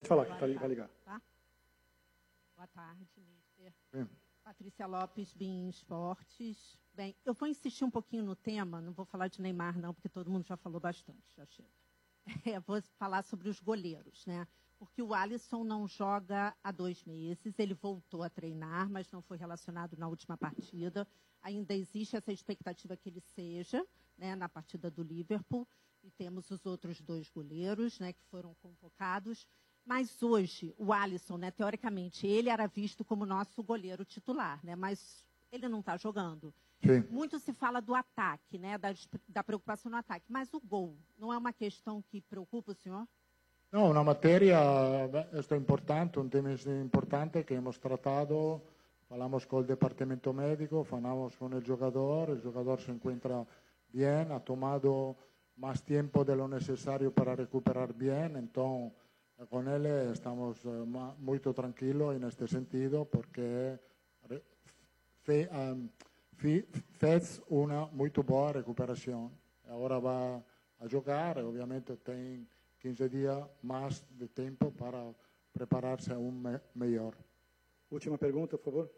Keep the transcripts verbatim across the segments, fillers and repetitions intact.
falar, que tá, vai ligar. Tá? Boa tarde, mister. Sim. Patrícia Lopes, Bein Esportes. Bem, eu vou insistir um pouquinho no tema, não vou falar de Neymar não, porque todo mundo já falou bastante, já chega. É, vou falar sobre os goleiros, né? Porque o Alisson não joga há dois meses, ele voltou a treinar, mas não foi relacionado na última partida. Ainda existe essa expectativa que ele seja, né, na partida do Liverpool. E temos os outros dois goleiros, né, que foram convocados. Mas hoje, o Alisson, né, teoricamente, ele era visto como nosso goleiro titular, né, mas ele não está jogando. Sim. Muito se fala do ataque, né, da, da preocupação no ataque. Mas o gol não é uma questão que preocupa o senhor? No, una materia, esto es importante, un tema importante que hemos tratado, hablamos con el departamento médico, hablamos con el jugador, el jugador se encuentra bien, ha tomado más tiempo de lo necesario para recuperar bien, entonces con él estamos muy tranquilos en este sentido porque fe, um, fe, fez una muy buena recuperación. Ahora va a jugar, obviamente tiene quinze días más de tiempo para prepararse aún me mejor. Última pergunta, por favor.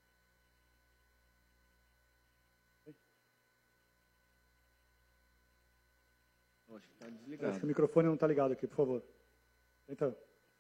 Acho que está desligado. Acho que o microfone não está ligado aqui, por favor. Então.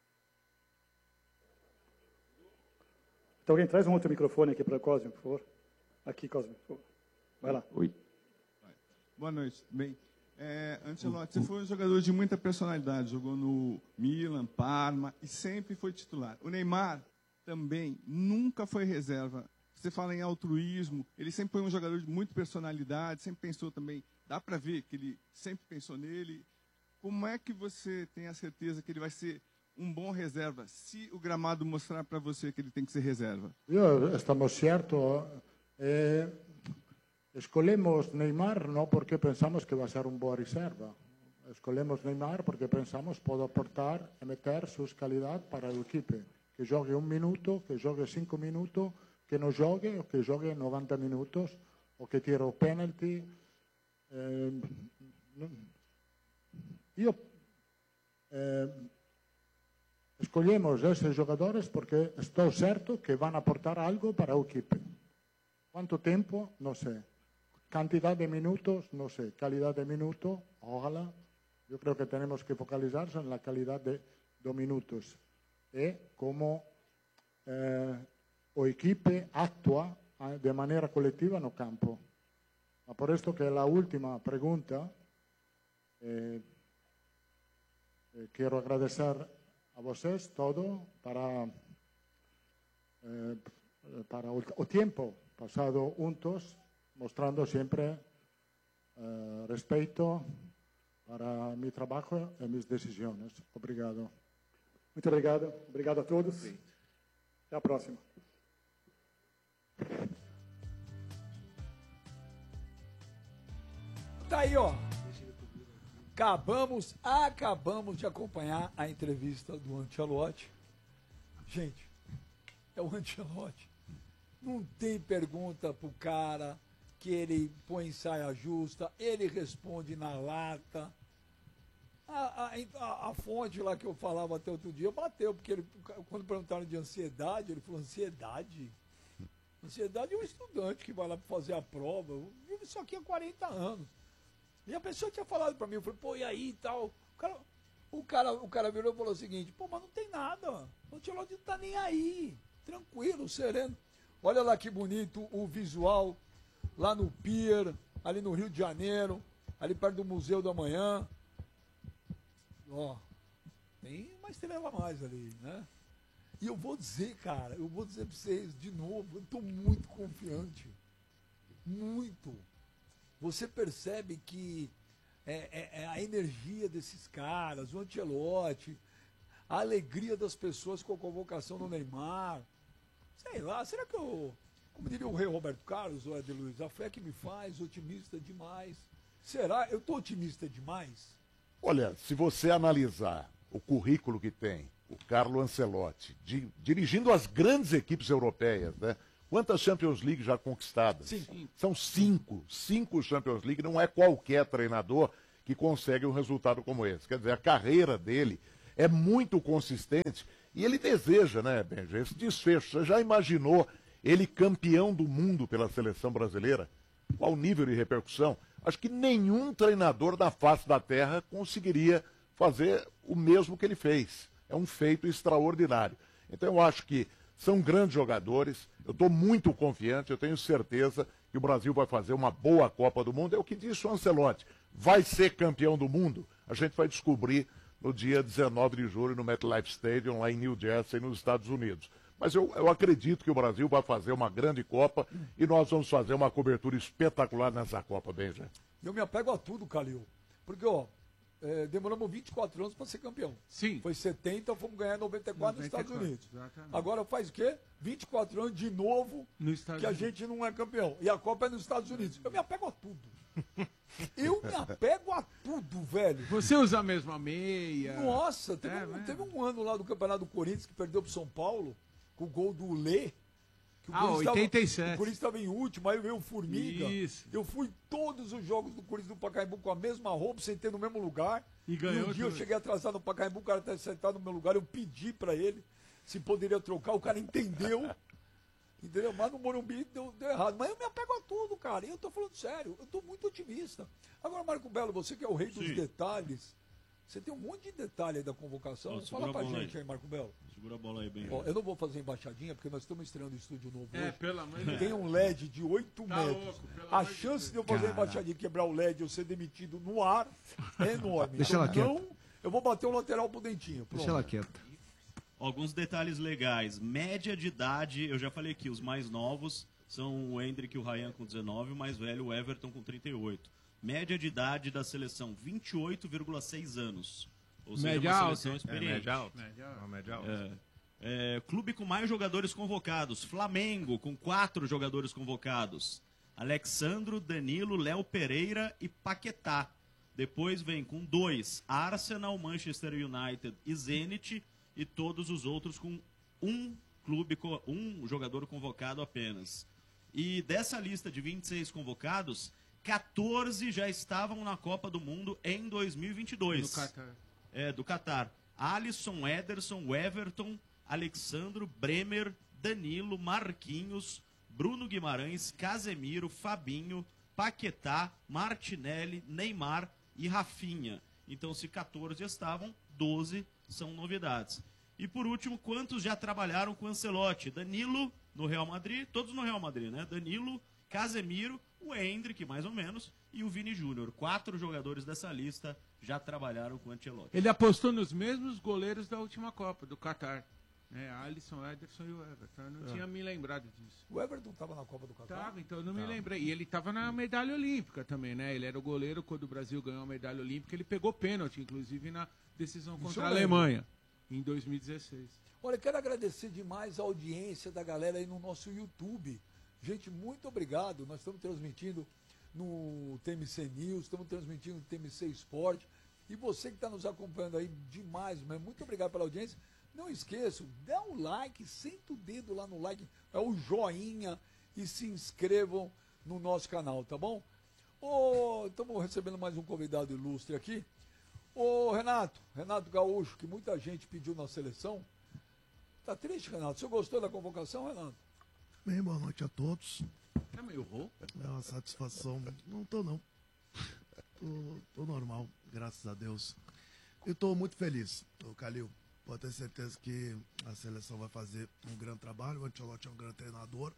Então alguém traz um outro microfone aqui para o Cosme, por favor. Aqui, Cosme, por favor. Vai lá. Oi. Boa noite. Bem, é, Ancelotti, você foi um jogador de muita personalidade, jogou no Milan, Parma e sempre foi titular. O Neymar também nunca foi reserva. Você fala em altruísmo, ele sempre foi um jogador de muita personalidade, sempre pensou também, dá para ver que ele sempre pensou nele. Como é que você tem a certeza que ele vai ser um bom reserva, se o gramado mostrar para você que ele tem que ser reserva? Yo, estamos cierto. Eh, escolhemos Neymar no porque pensamos que va a ser un boa reserva. Escolhemos Neymar porque pensamos que pode aportar e meter sus calidades para o equipe. Que jogue un minuto, que jogue cinco minutos, que no jogue o que jogue noventa minutos, o que tire o penalty. Eh, io eh, escolhemos esses jogadores porque estou certo que van a aportar algo para o equipe. Quanto tempo? No sé. Cantidad de minutos? No sé. Calidad de minutos? Ojalá. Yo creo que tenemos que focalizarse en la calidad de, de minutos y cómo eh, o equipe actúa de manera colectiva no campo. Por esto que la última pregunta, eh, eh, quiero agradecer a vocês todo para, eh, para o, o tiempo pasado juntos, mostrando siempre eh, respeto para mi trabajo y mis decisiones. Obrigado. Muito obrigado. Obrigado a todos. Sim. Até a próxima. Tá aí, ó. Acabamos, acabamos de acompanhar a entrevista do Ancelotti. Gente, é o Ancelotti. Não tem pergunta pro cara que ele põe em saia justa, ele responde na lata. A, a, a, a fonte lá que eu falava até outro dia bateu, porque ele, quando perguntaram de ansiedade, ele falou, ansiedade? Ansiedade é um estudante que vai lá para fazer a prova. Eu vivo isso aqui há quarenta anos. E a pessoa tinha falado para mim, eu falei, pô, e aí e tal? O cara, o, cara, o cara virou e falou o seguinte, pô, mas não tem nada. O Ancelotti não tá nem aí. Tranquilo, sereno. Olha lá que bonito o visual, lá no Pier, ali no Rio de Janeiro, ali perto do Museu do Amanhã. Ó, tem uma estrela a mais ali, né? E eu vou dizer, cara, eu vou dizer pra vocês de novo, eu tô muito confiante. Muito. Você percebe que é, é, é a energia desses caras, o Ancelotti, a alegria das pessoas com a convocação do Neymar. Sei lá, será que eu, como diria o rei Roberto Carlos, ou Ed Luiz, a fé que me faz otimista demais. Será? Eu tô otimista demais? Olha, se você analisar o currículo que tem o Carlo Ancelotti, de, dirigindo as grandes equipes europeias, né? Quantas Champions League já conquistadas? Cinco. São cinco. Cinco Champions League. Não é qualquer treinador que consegue um resultado como esse. Quer dizer, a carreira dele é muito consistente e ele deseja, né, Benja, esse desfecho. Você já imaginou ele campeão do mundo pela seleção brasileira? Qual o nível de repercussão? Acho que nenhum treinador da face da terra conseguiria fazer o mesmo que ele fez. É um feito extraordinário. Então eu acho que são grandes jogadores, eu estou muito confiante, eu tenho certeza que o Brasil vai fazer uma boa Copa do Mundo. É o que disse o Ancelotti. Vai ser campeão do mundo? A gente vai descobrir no dia dezenove de julho no MetLife Stadium, lá em New Jersey, nos Estados Unidos. Mas eu, eu acredito que o Brasil vai fazer uma grande Copa e nós vamos fazer uma cobertura espetacular nessa Copa, Benja. Eu me apego a tudo, Calil. Porque, ó, é, demoramos vinte e quatro anos para ser campeão. Sim. Foi setenta, fomos ganhar noventa e quatro nos Estados Unidos. Exatamente. Agora faz o quê? vinte e quatro anos de novo que a gente não é campeão. E a Copa é nos Estados Unidos. Eu me apego a tudo. Eu me apego a tudo, velho. Você usa a mesma meia. Nossa, teve, É, um, né? teve um ano lá do Campeonato do Corinthians que perdeu pro São Paulo, com o gol do Lê. Que o Ah, Corinthians tava- oitenta e sete. o Corinthians estava em último, aí veio o Formiga. Isso. Eu fui todos os jogos do Corinthians do Pacaembu com a mesma roupa, sentei no mesmo lugar. E ganhou um dia eu tudo. cheguei atrasado no Pacaembu, o cara estava sentado no meu lugar, eu pedi pra ele se poderia trocar, o cara entendeu. Entendeu? Mas no Morumbi deu, deu errado. Mas eu me apego a tudo, cara. E eu tô falando sério, eu tô muito otimista. Agora, Marco Belo, você que é o rei dos Sim. detalhes, você tem um monte de detalhe aí da convocação. Ó, Fala segura a pra bola gente aí. aí, Marco Belo. Segura a bola aí bem. Ó, eu não vou fazer embaixadinha, porque nós estamos estreando um estúdio novo É, hoje. pelo amor de Deus. Tem um L E D de oito Tá metros. louco, pelo A amor de chance Deus. de eu fazer embaixadinha e quebrar o L E D e eu ser demitido no ar é enorme. Deixa então, ela quieta. não, eu vou bater o lateral pro dentinho. Pronto. Deixa ela quieta. Alguns detalhes legais. Média de idade, eu já falei aqui, os mais novos são o Hendrick e o Ryan com dezenove, o mais velho o Everton com trinta e oito. Média de idade da seleção, vinte e oito vírgula seis anos. Ou seja, Média uma alta, seleção hein? experiente. É, média alta. Média alta. Uma média alta. É. É, clube com mais jogadores convocados. Flamengo, com quatro jogadores convocados. Alexandro, Danilo, Léo Pereira e Paquetá. Depois vem com dois, Arsenal, Manchester United e Zenit. E todos os outros com um clube, co- um jogador convocado apenas. E dessa lista de vinte e seis convocados, quatorze já estavam na Copa do Mundo em dois mil e vinte e dois. Do Catar. É, do Catar. Alisson, Ederson, Everton, Alexandro, Bremer, Danilo, Marquinhos, Bruno Guimarães, Casemiro, Fabinho, Paquetá, Martinelli, Neymar e Rafinha. Então, se quatorze estavam, doze são novidades. E por último, quantos já trabalharam com Ancelotti? Danilo no Real Madrid, todos no Real Madrid, né? Danilo, Casemiro, o Hendrick, mais ou menos, e o Vini Júnior. Quatro jogadores dessa lista já trabalharam com Ancelotti. Ele apostou nos mesmos goleiros da última Copa, do Catar. É, Alisson, Ederson e o Everton. Eu não É. tinha me lembrado disso. O Everton estava na Copa do Catar? Tava, então eu não me Tava. lembrei. E ele estava na medalha olímpica também, né? Ele era o goleiro quando o Brasil ganhou a medalha olímpica. Ele pegou pênalti, inclusive, na decisão Isso contra eu a lembro. Alemanha, em dois mil e dezesseis. Olha, quero agradecer demais a audiência da galera aí no nosso YouTube. Gente, muito obrigado. Nós estamos transmitindo no T M C News, estamos transmitindo no T M C Esporte. E você que está nos acompanhando aí demais, mas muito obrigado pela audiência. Não esqueça, dá um like, senta o dedo lá no like, é o joinha e se inscrevam no nosso canal, tá bom? Ô, estamos recebendo mais um convidado ilustre aqui. Ô, Renato, Renato Gaúcho, que muita gente pediu na seleção. Tá triste, Renato? Você gostou da convocação, Renato? Bem, boa noite a todos. Tá meio rouco? É uma satisfação. Não tô, não. Tô, tô normal, graças a Deus. E tô muito feliz, ô Calil. Pode ter certeza que a seleção vai fazer um grande trabalho. O Ancelotti é um grande treinador.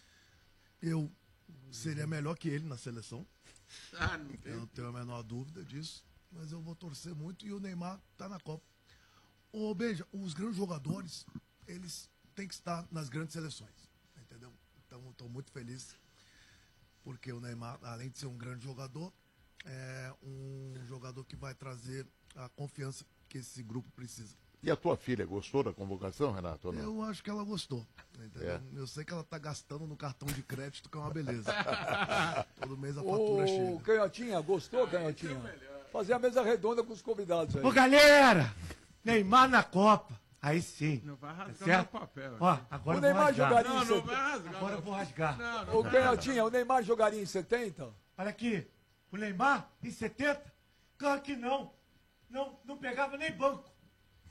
Eu seria melhor que ele na seleção. Ah, não Eu não tenho a menor dúvida disso. Mas eu vou torcer muito e o Neymar tá na Copa. Ô, Beija, os grandes jogadores, eles têm que estar nas grandes seleções. Entendeu? Então, eu estou muito feliz. Porque o Neymar, além de ser um grande jogador, é um jogador que vai trazer a confiança que esse grupo precisa. E a tua filha gostou da convocação, Renato? Ou não? Eu acho que ela gostou. Entendeu? É. Eu sei que ela tá gastando no cartão de crédito, que é uma beleza. Todo mês a fatura Ô, chega. Canhotinha, gostou, Canhotinha? Fazer a mesa redonda com os convidados aí. Ô, galera! Neymar na Copa. Aí sim. Não vai rasgar Tá certo? meu papel. Ó, agora O eu vou Neymar rasgar. jogaria Não, em não setenta. vai rasgar. Agora eu vou rasgar. Não, não Ô, vai Canhotinha, o Neymar jogaria em setenta? Olha aqui, o Neymar, em setenta? Claro que não. Não, não pegava nem banco.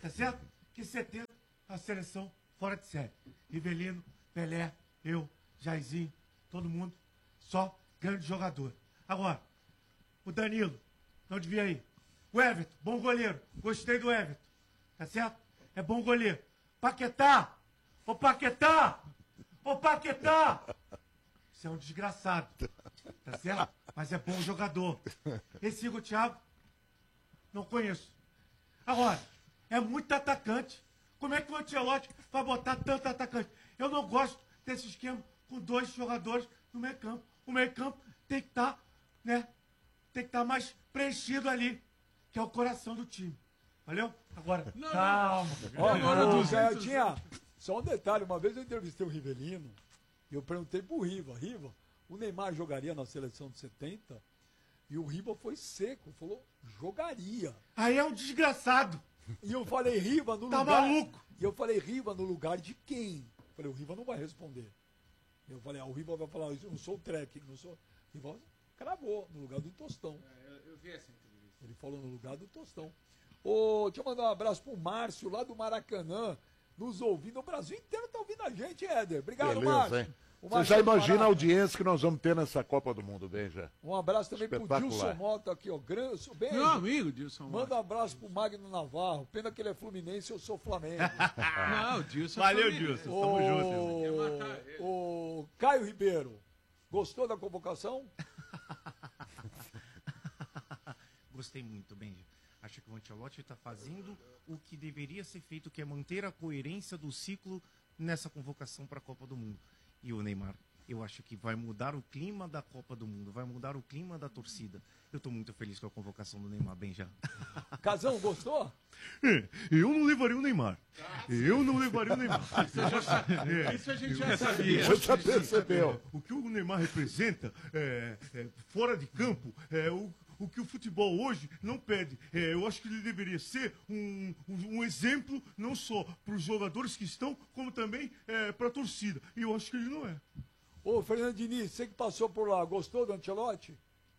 tá certo? Que setenta a seleção fora de série. Rivelino, Pelé, eu, Jairzinho, todo mundo, só grande jogador. Agora, o Danilo, não devia ir. O Everton, bom goleiro, gostei do Everton, tá certo? É bom goleiro. Paquetá, ô Paquetá, ô Paquetá, você é um desgraçado, tá certo? Mas é bom jogador. Esse Igor Thiago, não conheço. Agora, é muito atacante. Como é que o Ancelotti vai botar tanto atacante? Eu não gosto desse esquema com dois jogadores no meio campo. O meio campo tem que estar, né? Tem que estar mais preenchido ali, que é o coração do time. Valeu? Agora, Não, calma. Ó, não, Zé, eu tinha só um detalhe. Uma vez eu entrevistei o Rivelino e eu perguntei pro Riva, Riva, o Neymar jogaria na seleção de setenta? E o Riva foi seco, falou, jogaria. Aí é um desgraçado. E eu falei, Riva, no tá lugar... Tá maluco? E eu falei, Riva, no lugar de quem? Eu falei, o Riva não vai responder. Eu falei, ah, o Riva vai falar, eu não sou o Trek, não sou... O Riva cravou, no lugar do Tostão. É, eu, eu vi essa entrevista. Ele falou no lugar do Tostão. Ô, deixa eu mandar um abraço pro Márcio, lá do Maracanã, nos ouvindo. O Brasil inteiro tá ouvindo a gente, Éder. Obrigado, Beleza, Márcio. hein? O Você Márcio já é imagina barato. a audiência que nós vamos ter nessa Copa do Mundo, Benja. Um abraço também pro Espetacular. Dilson Mota aqui, ó. Grande, bem, Meu amigo, Dilson Mota. Manda um abraço pro Magno Navarro. Pena que ele é fluminense, eu sou Flamengo. Não, o Dilson Valeu, também. Dilson. Tamo junto, irmão. Quer matar ele. O Caio Ribeiro, gostou da convocação? Gostei muito, Benja. Acho que o Ancelotti está fazendo o que deveria ser feito, que é manter a coerência do ciclo nessa convocação para a Copa do Mundo. E o Neymar, eu acho que vai mudar o clima da Copa do Mundo, vai mudar o clima da torcida. Eu estou muito feliz com a convocação do Neymar, Benja. Casão, gostou? É, eu não levaria o Neymar. Eu não levaria o Neymar. Isso, eu já sabia. É, Isso a gente eu- já sabia. eu- Já percebeu. é, o que o Neymar representa é, é, fora de campo, é, o, o que o futebol hoje não pede. É, eu acho que ele deveria ser um, um, um exemplo não só para os jogadores que estão, como também é, para a torcida. E eu acho que ele não é. Ô, Fernando Diniz, você que passou por lá, gostou do Ancelotti?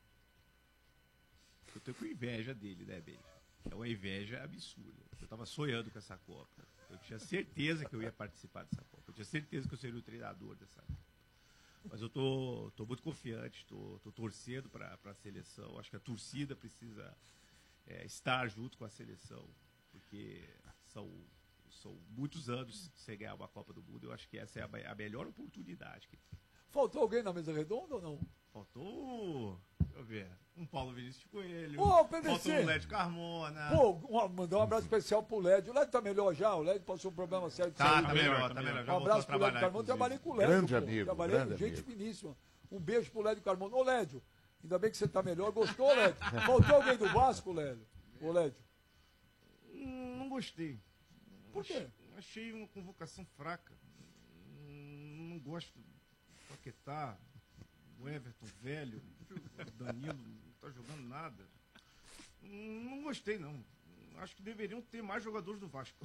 Eu tô com inveja dele, né, Beijo? É uma inveja absurda. Eu tava sonhando com essa Copa. Eu tinha certeza que eu ia participar dessa Copa. Eu tinha certeza que eu seria o treinador dessa Copa. Mas eu tô, tô muito confiante, tô, tô torcendo para a seleção. Acho que a torcida precisa é, estar junto com a seleção, porque são, são muitos anos sem ganhar uma Copa do Mundo. Eu acho que essa é a, a melhor oportunidade que tem. Faltou alguém na mesa redonda ou não? Faltou, deixa eu ver, um Paulo Vinícius de Coelho, Ô, P V C. faltou um Lédio Carmona. Pô, um, mandar um abraço especial pro Lédio. O Lédio tá melhor já? O Lédio passou um problema sério de Tá, saúde. tá melhor, tá melhor. Já Um voltou abraço a pro Lédio trabalhar, Carmona. Trabalhei com o Lédio. Grande pô. amigo, Trabalhei, grande gente amigo. finíssima. Um beijo pro Lédio Carmona. Ô, Lédio, ainda bem que você tá melhor. Gostou, Lédio? Faltou alguém do Vasco, Lédio? Ô, Lédio. Hum, Não gostei. Por quê? Achei uma convocação fraca. Hum, Não gosto do Paquetá, o Everton velho, o Danilo não tá jogando nada. Hum, Não gostei, não. Acho que deveriam ter mais jogadores do Vasco.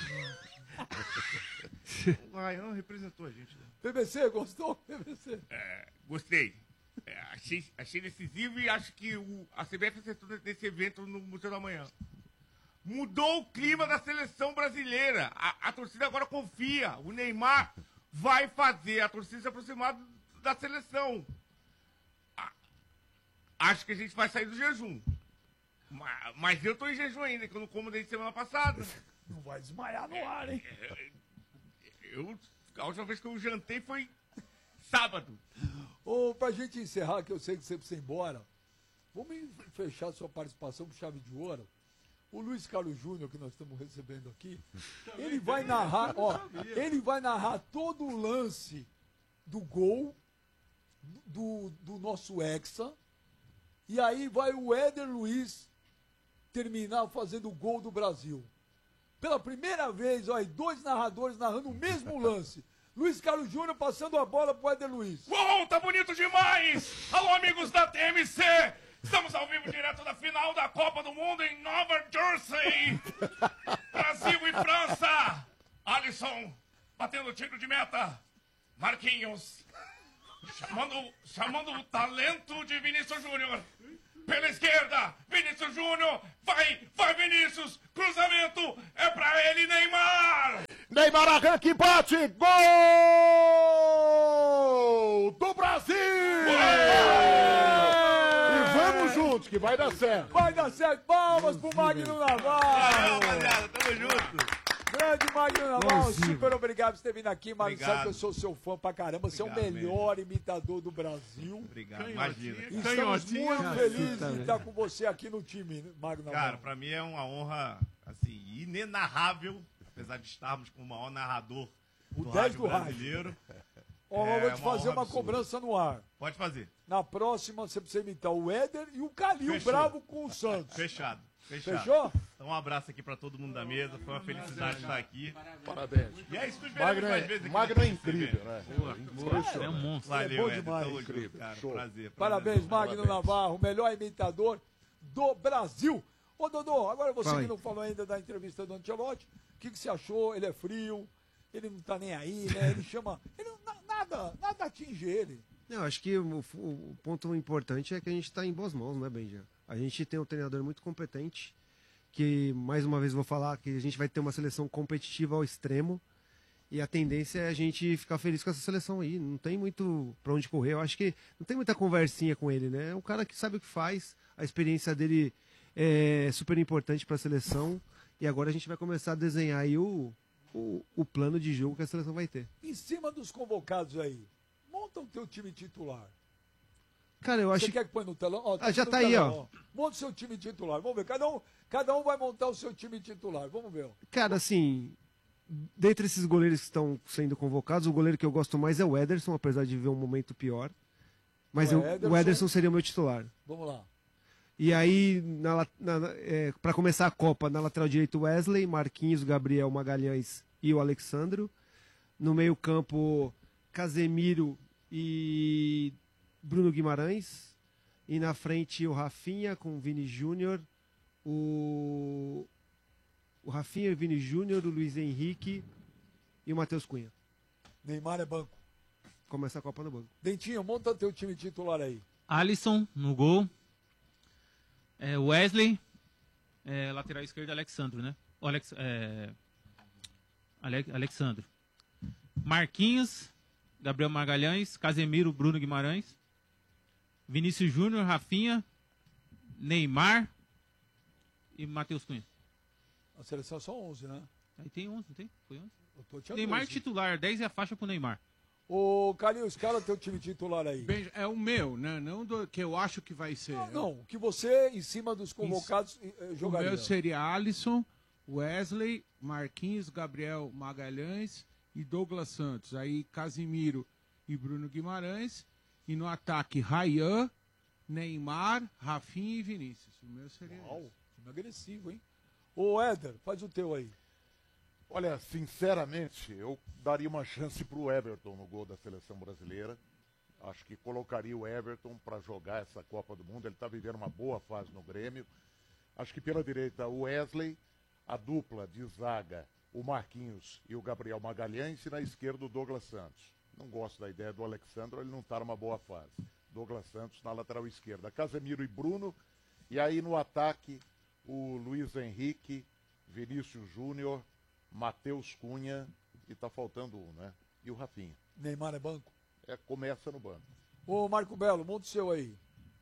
O Ryan representou a gente. Né? P V C, gostou? P V C. É, gostei. É, achei, achei decisivo e acho que o, a C B F acertou nesse evento no Museu da Manhã. Mudou o clima da seleção brasileira. A, a torcida agora confia. O Neymar vai fazer a torcida se aproximar da seleção. A- acho que a gente vai sair do jejum. Ma- Mas eu tô em jejum ainda, que eu não como desde semana passada. Não vai desmaiar no ar, hein? Eu, a última vez que eu jantei foi sábado. Ô, pra gente encerrar, que eu sei que você precisa ir embora, vamos fechar sua participação com chave de ouro. O Luiz Carlos Júnior, que nós estamos recebendo aqui, ele vai narrar, ó, ele vai narrar todo o lance do gol do, do nosso Hexa, e aí vai o Éder Luiz terminar fazendo o gol do Brasil. Pela primeira vez, ó, aí, dois narradores narrando o mesmo lance. Luiz Carlos Júnior passando a bola pro Éder Luiz. Uou, tá bonito demais! Alô, amigos da T M C! Estamos ao vivo direto da final da Copa do Mundo em Nova Jersey! Brasil e França! Alisson batendo tiro de meta. Marquinhos chamando, chamando o talento de Vinícius Júnior. pela esquerda, Vinícius Júnior, vai, vai Vinícius, cruzamento, é pra ele, Neymar! Neymar arranca e bate, gol do Brasil! E vamos juntos, que vai dar certo. Vai dar certo, palmas pro Magno Navarro! Valeu, rapaziada, tamo junto! Grande Magno Navarro, super obrigado por ter vindo aqui, Magno. Obrigado. Sabe que eu sou seu fã pra caramba, você é o Obrigado melhor imitador do Brasil. Obrigado, imagina. E cara. estamos muito Canhotinha. felizes Caceta, de estar com você aqui no time, Magno Navarro. Cara, pra mim é uma honra, assim, inenarrável, apesar de estarmos com o maior narrador O do dez rádio do rádio. brasileiro. Ó, É eu vou te uma fazer honra uma absurda. cobrança no ar. Pode fazer. Na próxima, você precisa imitar o Éder e o Calil Fechou. Bravo com o Santos. Fechado. Fechado. Fechou? Então um abraço aqui pra todo mundo da mesa, foi uma felicidade estar aqui. Parabéns. E é isso que Magno é- mais vezes aqui Magno é nesse incrível, evento. né? Boa, Impressionante. boa. É um monstro. Valeu, É bom Éder, demais. tamo Incrível. junto, cara. Show. Prazer. Parabéns, prazer. Magno Navarro, o melhor imitador do Brasil. Ô, Dodô, agora você Fala que aí. não falou ainda da entrevista do Ancelotti, o que, que você achou? Ele é frio, ele não tá nem aí, né? Ele chama... Ele, não- na- nada, nada atinge ele. Não, acho que o, o ponto importante é que a gente está em boas mãos, né, Benja? A gente tem um treinador muito competente, que, mais uma vez, vou falar que a gente vai ter uma seleção competitiva ao extremo, e a tendência é a gente ficar feliz com essa seleção aí. Não tem muito pra onde correr. Eu acho que não tem muita conversinha com ele, né? É um cara que sabe o que faz, a experiência dele é super importante para a seleção, e agora a gente vai começar a desenhar aí o, o, o plano de jogo que a seleção vai ter. Em cima dos convocados aí, monta o teu time titular. Cara, eu acho Você quer que põe no telão? Ó, Ah, já no tá aí, telão, ó. Monta o seu time titular. Vamos ver. Cada um, cada um vai montar o seu time titular. Vamos ver. ó. Cara, assim, dentre esses goleiros que estão sendo convocados, o goleiro que eu gosto mais é o Ederson, apesar de ver um momento pior. Mas O eu- Ederson- o Ederson seria o meu titular. Vamos lá. E aí, na, la- na, na- é, para começar a Copa, na lateral direito, Wesley, Marquinhos, Gabriel, Magalhães e o Alexandro. No meio-campo, Casemiro e Bruno Guimarães. E na frente, o Rafinha com o Vini Júnior, o, o Rafinha, o Vini Júnior, o Luiz Henrique e o Matheus Cunha. Neymar é banco. Começa a Copa no banco. Dentinho, monta teu time titular aí. Alisson no gol. É, Wesley. É, lateral esquerdo, Alexandro, né? O Alex, é, Ale- Alexandro. Marquinhos, Gabriel Magalhães, Casemiro, Bruno Guimarães. Vinícius Júnior, Rafinha, Neymar e Matheus Cunha. A seleção é só onze, né? Aí tem onze, não tem? Foi onze? Eu tô te Neymar doze. titular, dez e a faixa pro Neymar. Ô, Calil, escala teu time titular aí. Benja, é o meu, né? Não do que eu acho que vai ser. Não, não, que você, em cima dos convocados, eh, eh, O jogaria. meu seria Alisson, Wesley, Marquinhos, Gabriel Magalhães e Douglas Santos. Aí Casimiro e Bruno Guimarães. E no ataque, Rayan, Neymar, Rafinha e Vinícius. O meu seria Uau, esse. time agressivo, hein? Ô, Éder, faz o teu aí. Olha, sinceramente, eu daria uma chance pro Everton no gol da seleção brasileira. Acho que colocaria o Everton para jogar essa Copa do Mundo. Ele está vivendo uma boa fase no Grêmio. Acho que pela direita o Wesley, a dupla de zaga, o Marquinhos e o Gabriel Magalhães, e na esquerda o Douglas Santos. Não gosto da ideia do Alexandre, ele não está numa boa fase. Douglas Santos na lateral esquerda. Casemiro e Bruno. E aí no ataque o Luiz Henrique, Vinícius Júnior, Matheus Cunha, e tá faltando um, né? E o Rafinha. Neymar é banco? É, começa no banco. Ô, Marco Belo, monta o seu aí.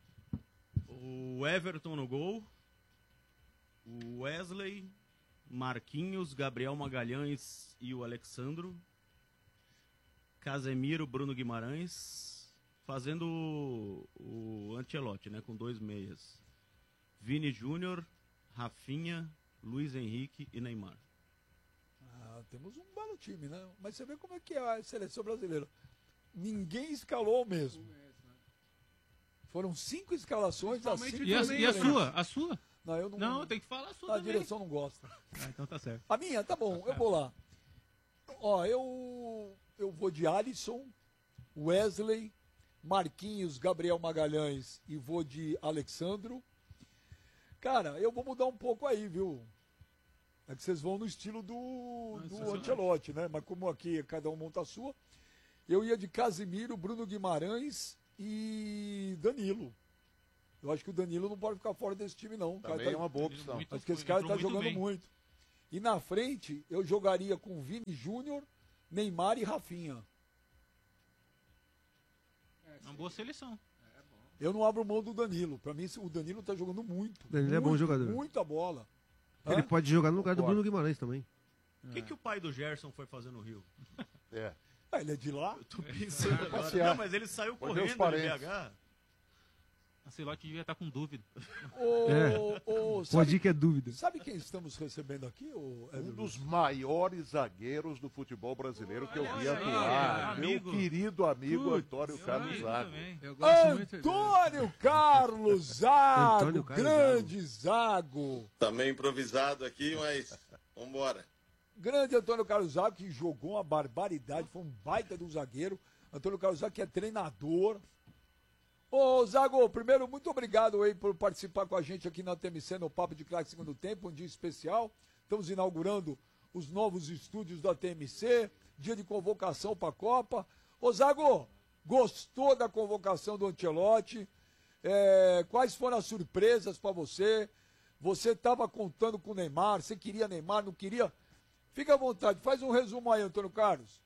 O Everton no gol. O Wesley, Marquinhos, Gabriel Magalhães e o Alexandro. Casemiro, Bruno Guimarães. Fazendo o, o Ancelotti, né? Com dois meias. Vini Júnior, Rafinha, Luiz Henrique e Neymar. Ah, temos um belo time, né? Mas você vê como é que é a seleção brasileira. Ninguém escalou o mesmo. Foram cinco escalações assim. E a, e a sua? A sua? Não, eu não. Não, tem que falar a sua A também. direção não gosta. Ah, então tá certo. A minha, tá bom, eu vou lá. Ó, eu, eu vou de Alisson, Wesley, Marquinhos, Gabriel Magalhães e vou de Alexandro. Cara, eu vou mudar um pouco aí, viu? É que vocês vão no estilo do, do Ancelotti, né? Mas como aqui cada um monta a sua, eu ia de Casimiro, Bruno Guimarães e Danilo. Eu acho que o Danilo não pode ficar fora desse time, não. O cara Também tá- é uma boa opção. Acho que esse cara entrou tá muito jogando bem. muito. E na frente, eu jogaria com Vini Júnior, Neymar e Rafinha. É uma boa seleção. Eu não abro mão do Danilo. Pra mim, o Danilo tá jogando muito. Danilo é bom muito, jogador. Muita bola. Ele Hã? pode jogar no lugar do Concordo. Bruno Guimarães também. O que, que o pai do Gerson foi fazer no Rio? É. Ah, ele é de lá? Eu tô pensando agora. Passear. Não, mas ele saiu Foi ver os correndo de B parentes. H. A Celote devia estar com dúvida. Ô, É. ô, Pode sabe, ir que é dúvida. sabe quem estamos recebendo aqui? Ô, Um Éder dos Lúcio? maiores zagueiros do futebol brasileiro que eu vi Olha aí, atuar. Meu amigo. querido amigo Putz, Antônio eu Carlos amigo Zago. também. Eu gosto muito dele. Antônio Carlos Zago, Antônio Carlos grande Zago. Tá meio improvisado aqui, mas vambora. Grande Antônio Carlos Zago, que jogou uma barbaridade, foi um baita do zagueiro. Antônio Carlos Zago, que é treinador. Ô, Zago, primeiro, muito obrigado aí por participar com a gente aqui na T M C, no Papo de Craque Segundo Tempo, um dia especial. Estamos inaugurando os novos estúdios da T M C, dia de convocação para a Copa. Ô, Zago, gostou da convocação do Ancelotti? É, quais foram as surpresas para você? Você estava contando com o Neymar, você queria Neymar, não queria? Fica à vontade, faz um resumo aí, Antônio Carlos.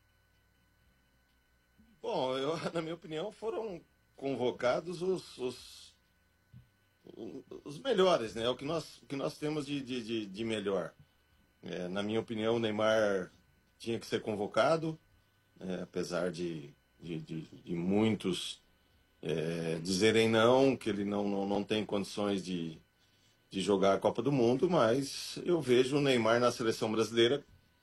Bom, eu, na minha opinião, foram convocados os, os, os melhores, né? O que nós, o que nós temos de, de, de, de melhor. É, na minha opinião, o Neymar tinha que ser convocado, é, apesar de, de, de, de muitos é, dizerem não, que ele não, não, não tem condições de, de jogar a Copa do Mundo, mas eu vejo o Neymar na seleção brasileira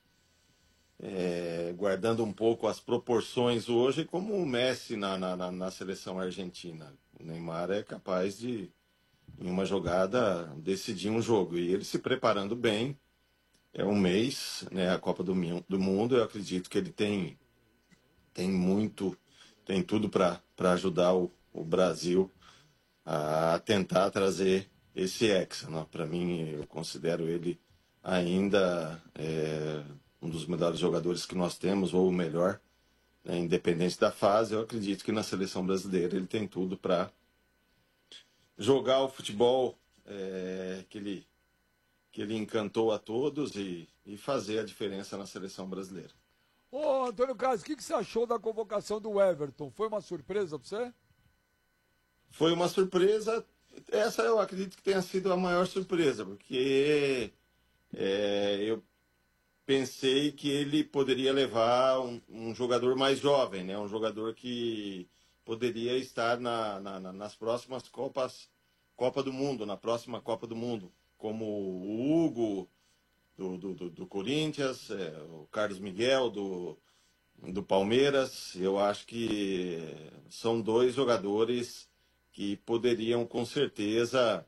é, guardando um pouco as proporções hoje, como o Messi na, na, na, na seleção argentina. O Neymar é capaz de, em uma jogada, decidir um jogo. E ele se preparando bem, é um mês, né, a Copa do, Mi- do Mundo, eu acredito que ele tem, tem muito, tem tudo para ajudar o, o Brasil a tentar trazer esse hexa. Para mim, eu considero ele ainda é, um dos melhores jogadores que nós temos, ou o melhor, né, independente da fase. Eu acredito que na seleção brasileira ele tem tudo para jogar o futebol é, que, ele, que ele encantou a todos e, e fazer a diferença na seleção brasileira. Ô, Antônio Carlos, o que, que você achou da convocação do Everton? Foi uma surpresa para você? Foi uma surpresa. Essa eu acredito que tenha sido a maior surpresa, porque é, eu pensei que ele poderia levar um, um jogador mais jovem, né? Um jogador que poderia estar na, na, na, nas próximas Copas, Copa do Mundo, na próxima Copa do Mundo, como o Hugo do, do, do, do Corinthians, é, o Carlos Miguel do, do Palmeiras. Eu acho que são dois jogadores que poderiam com certeza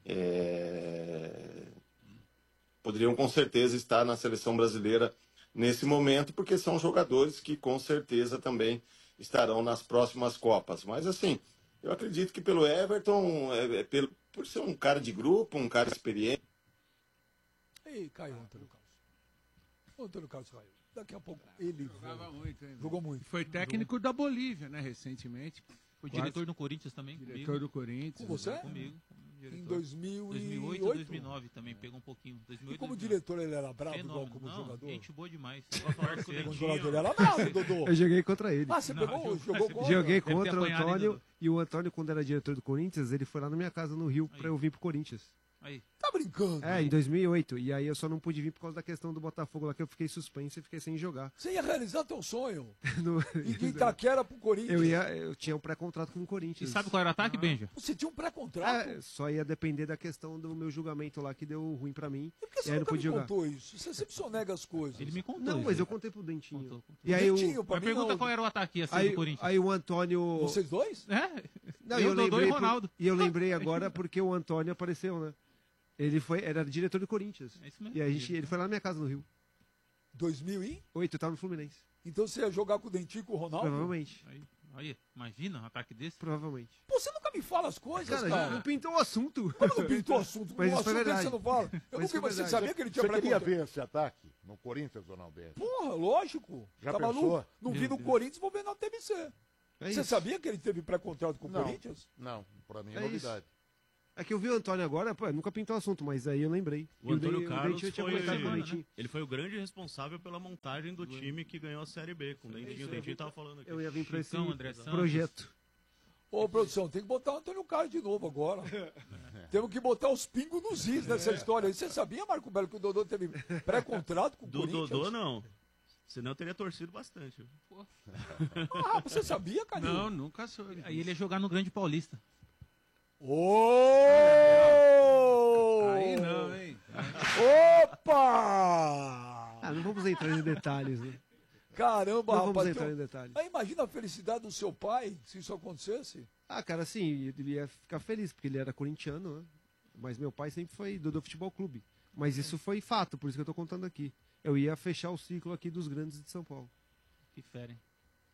é, poderiam com certeza estar na seleção brasileira nesse momento, porque são jogadores que com certeza também estarão nas próximas Copas. Mas assim, eu acredito que pelo Everton, é, é, pelo, por ser um cara de grupo, um cara experiente. Ei, caiu o Antônio Carlos. O Antônio Carlos caiu. Daqui a pouco ele Jogava jogou muito, hein? Jogou muito. Foi técnico da Bolívia, né, recentemente. Foi Quase- diretor do Corinthians também, Diretor comigo. do Corinthians. Com você? Comigo. como Em diretor. dois mil e dois mil e oito, oito? dois mil e nove também, pegou um pouquinho. dois mil e oito, E como dois mil e nove. diretor ele era bravo, igual Fenômeno. como Não, jogador? gente boa demais. Como jogador ele era bravo, Dodô. Eu joguei contra ele. Ah, você Não, pegou, jogou- jogou contra? Joguei Deve ter contra o apanhado ainda Antônio. do- E o Antônio, quando era diretor do Corinthians, ele foi lá na minha casa no Rio pra eu vir pro Corinthians. Aí. Tá brincando? É, em dois mil e oito. E aí eu só não pude vir por causa da questão do Botafogo lá, que eu fiquei suspenso e fiquei sem jogar. Você ia realizar teu sonho. No- E de Itaquera pro Corinthians. Eu, ia, eu tinha um pré-contrato com o Corinthians. E sabe qual era o ataque, Benja? Você tinha um pré-contrato? É, só ia depender da questão do meu julgamento lá, que deu ruim pra mim. Por que E você aí eu não nunca pude me jogar. contou isso? Você sempre sonega as coisas. Ele me contou. Não, isso. mas eu contei pro Dentinho. Contou, contou. E aí o, Dentinho, pra Mas mim, pergunta não. qual era o ataque assim aí, do Corinthians. aí o Antônio... Vocês dois? É? Não, eu, eu Dodô lembrei e por- Ronaldo. E eu lembrei agora porque o Antônio apareceu, né? Ele foi, era diretor do Corinthians. É isso mesmo. E aí a gente, ele foi lá na minha casa no Rio. dois mil e? Oito, eu tava no Fluminense. Então você ia jogar com o Dentinho e com o Ronaldo? Provavelmente. Aí, aí, imagina um ataque desse. Provavelmente. Pô, você nunca me fala as coisas, Cara, cara. já não pintou o assunto. Como não pintou o assunto? Mas o isso foi assunto dele verdade. você não fala. Eu Mas nunca, isso foi mas você verdade. sabia que ele tinha Você queria pré-contrato? ver esse ataque no Corinthians, Ronaldo? Porra, lógico. Já tá pensou? maluco? Não vi Meu no Deus. Corinthians, vou ver na T M C. É Você isso. sabia que ele teve pré-contrato com o Não. Corinthians? Não, pra mim é, É novidade. É que eu vi o Antônio agora, pô, nunca pintou o assunto, mas aí eu lembrei. O E Antônio Den- Carlos Dentinho tinha foi, comentado com o Dentinho. ele foi o grande responsável pela montagem do time que ganhou a Série B, com o Dentinho. O Dentinho tava falando aqui. Eu ia vir pra esse Chicão, André Santos. projeto. Ô, produção, tem que botar o Antônio Carlos de novo agora. Temos que botar os pingos nos is nessa história aí. Você sabia, Marco Belo, que o Dodô teve pré-contrato com o Do Corinthians? Dodô, não. Senão eu teria torcido bastante. Pô. Ah, você sabia, Canil? Não, nunca soube. Aí ele ia jogar no Grande Paulista. Ô! Aí não, hein? Opa! Ah, não vamos entrar em detalhes, né? Caramba, Não vamos rapaz. entrar então- em detalhes. Aí imagina a felicidade do seu pai se isso acontecesse. Ah, cara, assim, ele ia ficar feliz, porque ele era corintiano, né? Mas meu pai sempre foi do, do Futebol Clube. Mas isso foi fato, por isso que eu tô contando aqui. Eu ia fechar o ciclo aqui dos grandes de São Paulo. Que fera, hein?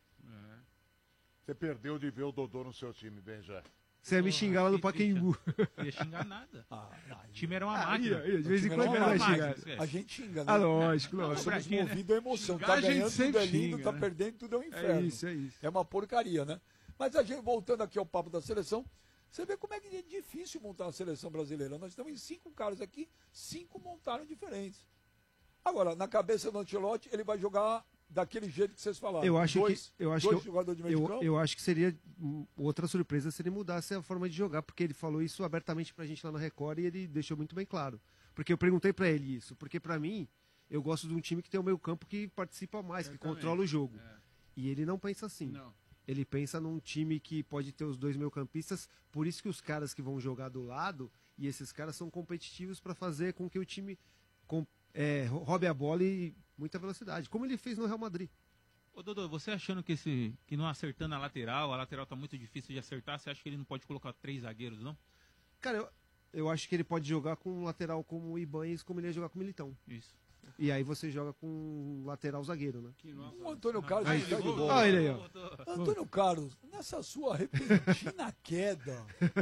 Você perdeu de ver o Dodô no seu time, Benja. Você ia me xingar lá no Pacaembu. Não ia xingar nada. Ah, O time era uma Ah, máquina. ia, ia, de vez em O time quando era vai uma xingar. máquina, esquece. A gente xinga, né? Ah, lógico, Nós lógico. somos Braguinha, né? movidos à emoção. Xingar Tá a gente ganhando, tudo sempre é lindo, xinga, tá né? perdendo, tudo é um inferno. É isso, é isso. É uma porcaria, né? Mas a gente, voltando aqui ao papo da seleção, você vê como é que é difícil montar uma seleção brasileira. Nós estamos em cinco caras aqui, cinco montaram diferentes. Agora, na cabeça do Ancelotti, ele vai jogar daquele jeito que vocês falaram. Eu acho dois, que eu acho dois que eu, jogadores de meio de eu, campo. eu acho que seria hum, outra surpresa se ele mudasse a forma de jogar, porque ele falou isso abertamente pra gente lá na Record e ele deixou muito bem claro. Porque eu perguntei pra ele isso, porque pra mim eu gosto de um time que tem o meio campo que participa mais, que controla o jogo. E ele não pensa assim. Não. Ele pensa num time que pode ter os dois meio-campistas, por isso que os caras que vão jogar do lado, e esses caras são competitivos pra fazer com que o time com, é, roube a bola e muita velocidade, como ele fez no Real Madrid. Ô, Dodô, você achando que, esse, que não acertando a lateral, a lateral tá muito difícil de acertar, você acha que ele não pode colocar três zagueiros, não? Cara, eu, eu acho que ele pode jogar com um lateral como o Ibanez, como ele ia jogar com o Militão. Isso. E aí você joga com um lateral zagueiro, né? O Antônio Carlos Aí, está de voltou. bola. Olha ele aí, ó. Antônio Carlos, nessa sua repentina queda,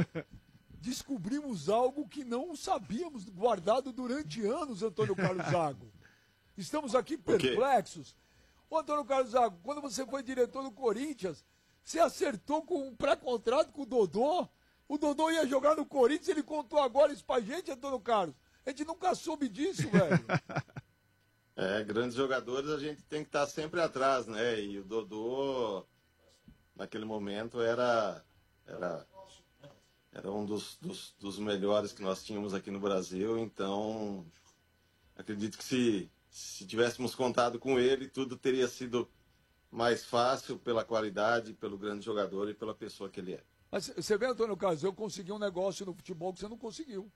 descobrimos algo que não sabíamos, guardado durante anos, Antônio Carlos Zago. Estamos aqui quê? perplexos. Ô, Antônio Carlos Zago, quando você foi diretor do Corinthians, você acertou com um pré-contrato com o Dodô? O Dodô ia jogar no Corinthians, ele contou agora isso pra gente, Antônio Carlos. A gente nunca soube disso, velho. É, grandes jogadores a gente tem que estar sempre atrás, né? E o Dodô, naquele momento, era, era, era um dos, dos, dos melhores que nós tínhamos aqui no Brasil. Então, acredito que se, se tivéssemos contado com ele, tudo teria sido mais fácil pela qualidade, pelo grande jogador e pela pessoa que ele é. Mas você vê, Antônio Carlos, eu consegui um negócio no futebol que você não conseguiu.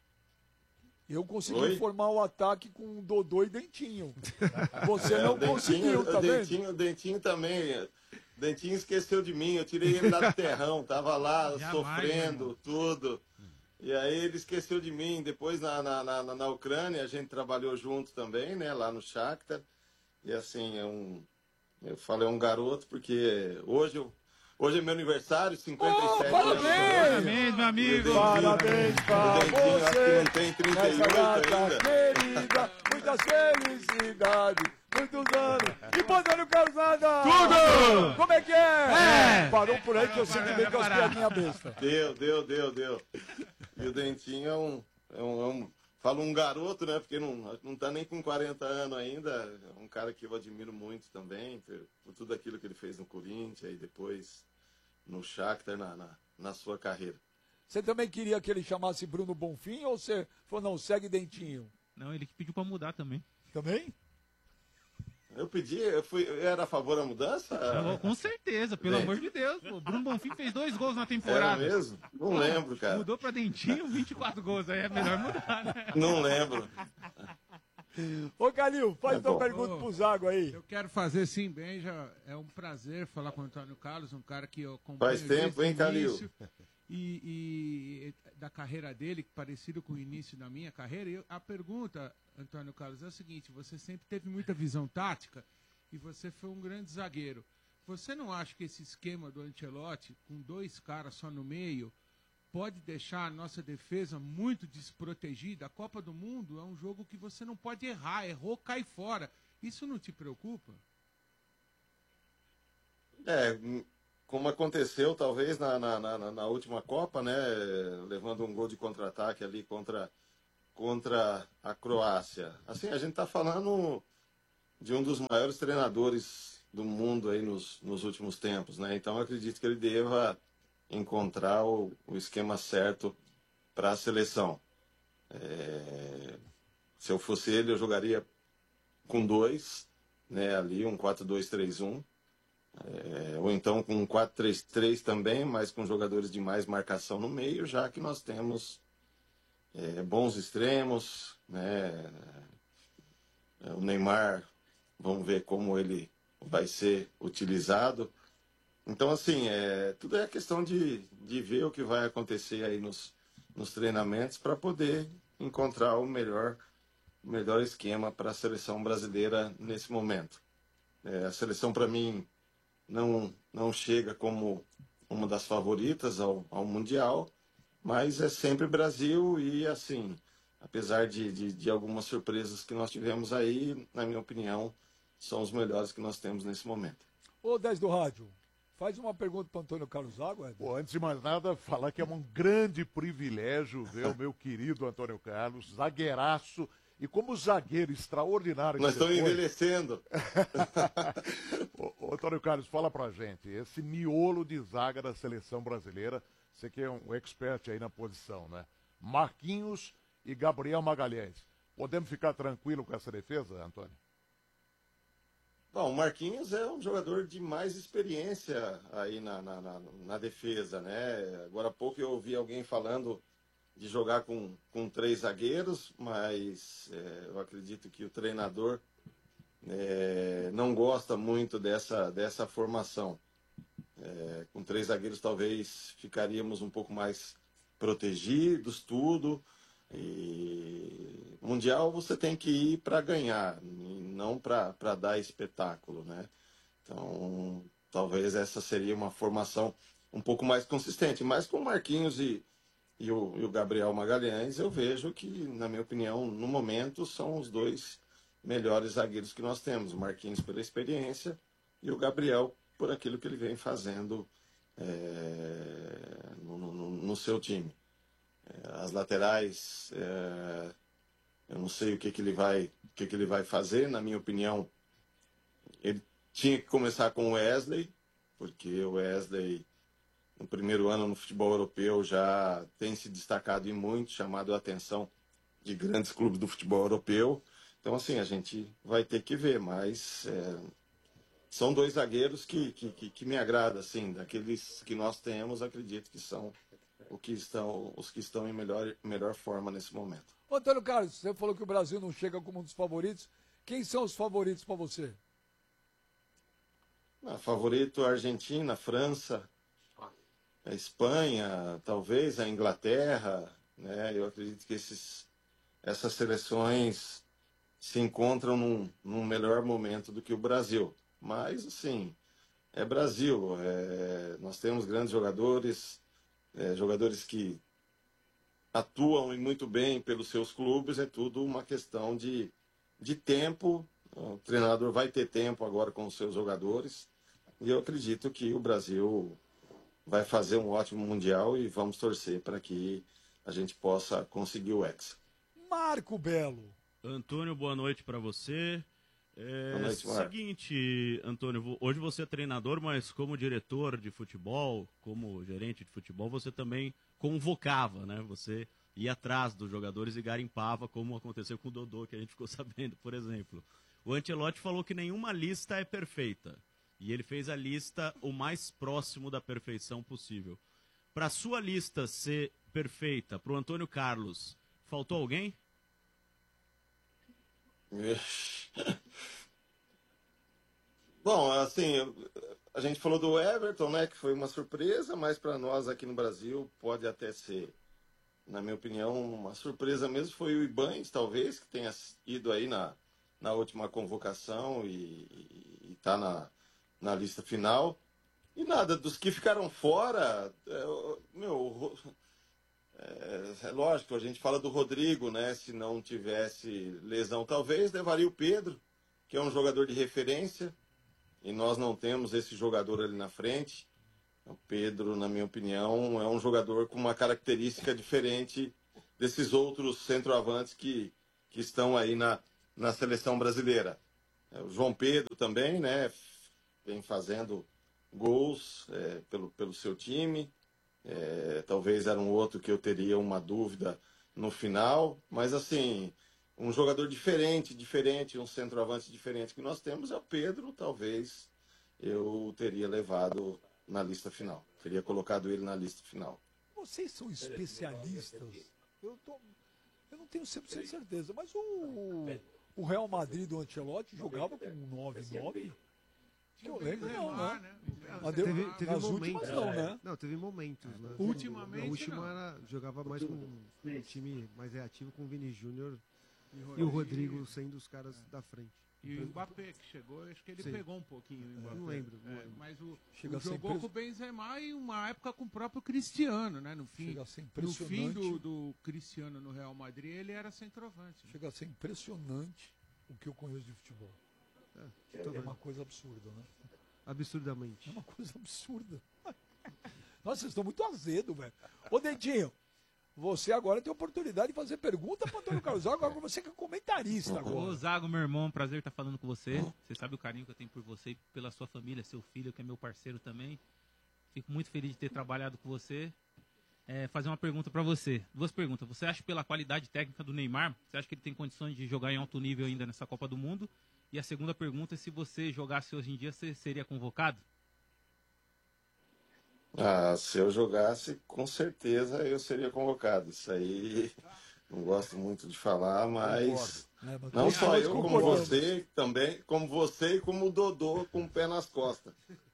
Eu consegui Oi? formar o ataque com Dodô e Dentinho. Você É, não o Dentinho, conseguiu, tá o vendo? Dentinho, o Dentinho também. O Dentinho esqueceu de mim. Eu tirei ele lá do terrão. Tava lá Jamais, sofrendo, tudo. E aí ele esqueceu de mim. Depois na, na, na, na Ucrânia a gente trabalhou junto também, né? Lá no Shakhtar. E assim, é um, eu falo é um garoto, porque hoje eu. Hoje é meu aniversário, cinquenta e sete Oh, anos. Parabéns, meu amigo! Parabéns pra O Dentinho, acho que você, não tem trinta e nessa oito data ainda. querida, muitas felicidades, muitos anos. E pro Antônio Carlos nada! Tudo! Como é que é? É! Parou por aí que eu sempre meio com as piadinhas bestas. Deu, deu, deu, deu. E o Dentinho é um, é um, é um falo um garoto, né? Porque não, não tá nem com quarenta anos ainda. É um cara que eu admiro muito também, por, por tudo aquilo que ele fez no Corinthians e depois no Shakhtar na, na, na sua carreira. Você também queria que ele chamasse Bruno Bonfim ou você falou, não, segue Dentinho? Não, ele que pediu pra mudar também. Também? Eu pedi, eu, fui, eu era a favor da mudança? Eu, com certeza, pelo É. amor de Deus. Pô. Bruno Bonfim fez dois gols na Era temporada. mesmo? Não lembro, cara. Mudou pra Dentinho, vinte e quatro gols. Aí é melhor mudar, né? Não lembro. Ô, Calil, faz É tua bom. pergunta pro Zago aí. Eu quero fazer sim, bem, já é um prazer falar com o Antônio Carlos, um cara que eu acompanho Faz tempo, desde o hein, Calil? início, E, e da carreira dele, parecido com o início da minha carreira. E a pergunta, Antônio Carlos, é a seguinte: você sempre teve muita visão tática e você foi um grande zagueiro. Você não acha que esse esquema do Ancelotti, com dois caras só no meio, pode deixar a nossa defesa muito desprotegida? A Copa do Mundo é um jogo que você não pode errar, errou, cai fora. Isso não te preocupa? É, como aconteceu talvez na, na, na, na última Copa, né? Levando um gol de contra-ataque ali contra, contra a Croácia. Assim, a gente está falando de um dos maiores treinadores do mundo aí nos, nos últimos tempos, né? Então, eu acredito que ele deva encontrar o, o esquema certo para a seleção. É, se eu fosse ele, eu jogaria com dois, né? Ali, um quatro dois três um. É, ou então com um quatro três três também, mas com jogadores de mais marcação no meio, já que nós temos é, bons extremos, né? O Neymar, vamos ver como ele vai ser utilizado. Então, assim, é, tudo é questão de, de ver o que vai acontecer aí nos, nos treinamentos para poder encontrar o melhor, o melhor esquema para a seleção brasileira nesse momento. É, a seleção, para mim, não, não chega como uma das favoritas ao, ao Mundial, mas é sempre Brasil e, assim, apesar de, de, de algumas surpresas que nós tivemos aí, na minha opinião, são os melhores que nós temos nesse momento. Ô, dez do rádio, faz uma pergunta para Antônio Carlos Água. Pô, antes de mais nada, falar que é um grande privilégio ver o meu querido Antônio Carlos, zagueiraço, e como zagueiro extraordinário. Nós estamos foi... envelhecendo. ô, ô, Antônio Carlos, fala pra gente, esse miolo de zaga da seleção brasileira, você que é um expert aí na posição, né? Marquinhos e Gabriel Magalhães. Podemos ficar tranquilo com essa defesa, Antônio? Bom, o Marquinhos é um jogador de mais experiência aí na, na, na, na defesa, né? Agora há pouco eu ouvi alguém falando de jogar com, com três zagueiros, mas é, eu acredito que o treinador é, não gosta muito dessa, dessa formação. É, com três zagueiros talvez ficaríamos um pouco mais protegidos, tudo. E Mundial você tem que ir para ganhar, e não para dar espetáculo, né? Então, talvez essa seria uma formação um pouco mais consistente. Mas com o Marquinhos e, e, o, e o Gabriel Magalhães, eu vejo que, na minha opinião, no momento, são os dois melhores zagueiros que nós temos. O Marquinhos pela experiência e o Gabriel por aquilo que ele vem fazendo é, no, no, no seu time. As laterais, é, eu não sei o que, que ele vai, o que, que ele vai fazer. Na minha opinião, ele tinha que começar com o Wesley, porque o Wesley, no primeiro ano no futebol europeu, já tem se destacado e muito, chamado a atenção de grandes clubes do futebol europeu. Então, assim, a gente vai ter que ver, mas é, são dois zagueiros que, que, que, que me agradam, assim, daqueles que nós temos, acredito que são O que estão, os que estão em melhor, melhor forma nesse momento. Ô, Antônio Carlos, você falou que o Brasil não chega como um dos favoritos. Quem são os favoritos para você? Ah, favorito a Argentina, a França, a Espanha, talvez a Inglaterra, né? Eu acredito que esses, essas seleções se encontram num, num melhor momento do que o Brasil. Mas, assim, é Brasil. É, nós temos grandes jogadores... É, jogadores que atuam e muito bem pelos seus clubes, é tudo uma questão de, de tempo. O treinador vai ter tempo agora com os seus jogadores e eu acredito que o Brasil vai fazer um ótimo Mundial e vamos torcer para que a gente possa conseguir o Hexa. Marco Belo. Antônio, boa noite para você. É, Boa noite, Marco. Seguinte, Antônio, hoje você é treinador, mas como diretor de futebol, como gerente de futebol, você também convocava, né? Você ia atrás dos jogadores e garimpava, como aconteceu com o Dodô, que a gente ficou sabendo, por exemplo. O Ancelotti falou que nenhuma lista é perfeita, e ele fez a lista o mais próximo da perfeição possível. Para sua lista ser perfeita, para o Antônio Carlos, faltou alguém? Bom, assim, a gente falou do Everton, né, que foi uma surpresa, mas para nós aqui no Brasil pode até ser, na minha opinião, uma surpresa mesmo. Foi o Ibañez, talvez, que tenha ido aí na, na última convocação e está na, na lista final. E nada, dos que ficaram fora, é, meu... É, é lógico, a gente fala do Rodrigo, né? Se não tivesse lesão, talvez levaria o Pedro, que é um jogador de referência, e nós não temos esse jogador ali na frente. O Pedro, na minha opinião, é um jogador com uma característica diferente desses outros centroavantes que, que estão aí na, na seleção brasileira. O João Pedro também, né, vem fazendo gols é, pelo, pelo seu time. É, talvez era um outro que eu teria uma dúvida no final, mas assim, um jogador diferente, diferente, um centroavante diferente que nós temos é o Pedro, talvez eu teria levado na lista final, teria colocado ele na lista final. Vocês são especialistas. Eu, tô, eu não tenho cem por cento de certeza, mas o, o Real Madrid do Ancelotti jogava com nove nove? Que eu lembro, não, né? Mas deu, Teve, teve nas momentos, últimas não, né? Não, teve momentos, né? Ultimamente, A última não. era, jogava mais com um time mais reativo com o Vini Júnior E e, Rodrigo. o Rodrigo sendo os caras da frente. E o Mbappé que chegou, acho que ele Sim. pegou um pouquinho o Mbappé. Não lembro, não É, lembro. mas o, Chega o a ser jogou impres- com o Benzema e uma época com o próprio Cristiano, né? No fim, Chega a ser no fim do, impressionante. do Cristiano no Real Madrid, ele era centroavante. né? Chega a ser impressionante o que eu conheço de futebol. É, É uma coisa absurda, né? Absurdamente. É uma coisa absurda. Nossa, vocês estão muito azedo, velho. Ô, Dentinho, você agora tem a oportunidade de fazer pergunta para o Antônio Carlos Zago, agora você que é comentarista Ô, agora. Zago, meu irmão, prazer estar falando com você. Você sabe o carinho que eu tenho por você e pela sua família, seu filho, que é meu parceiro também. Fico muito feliz de ter trabalhado com você. É, fazer uma pergunta para você. Duas perguntas. Você acha, pela qualidade técnica do Neymar, você acha que ele tem condições de jogar em alto nível ainda nessa Copa do Mundo? E a segunda pergunta é se você jogasse hoje em dia, você seria convocado? Ah, se eu jogasse, com certeza eu seria convocado. Isso aí não gosto muito de falar, mas Concordo. É, mas não todos só nós eu, como concordamos. você também, como você e como o Dodô com o pé nas costas.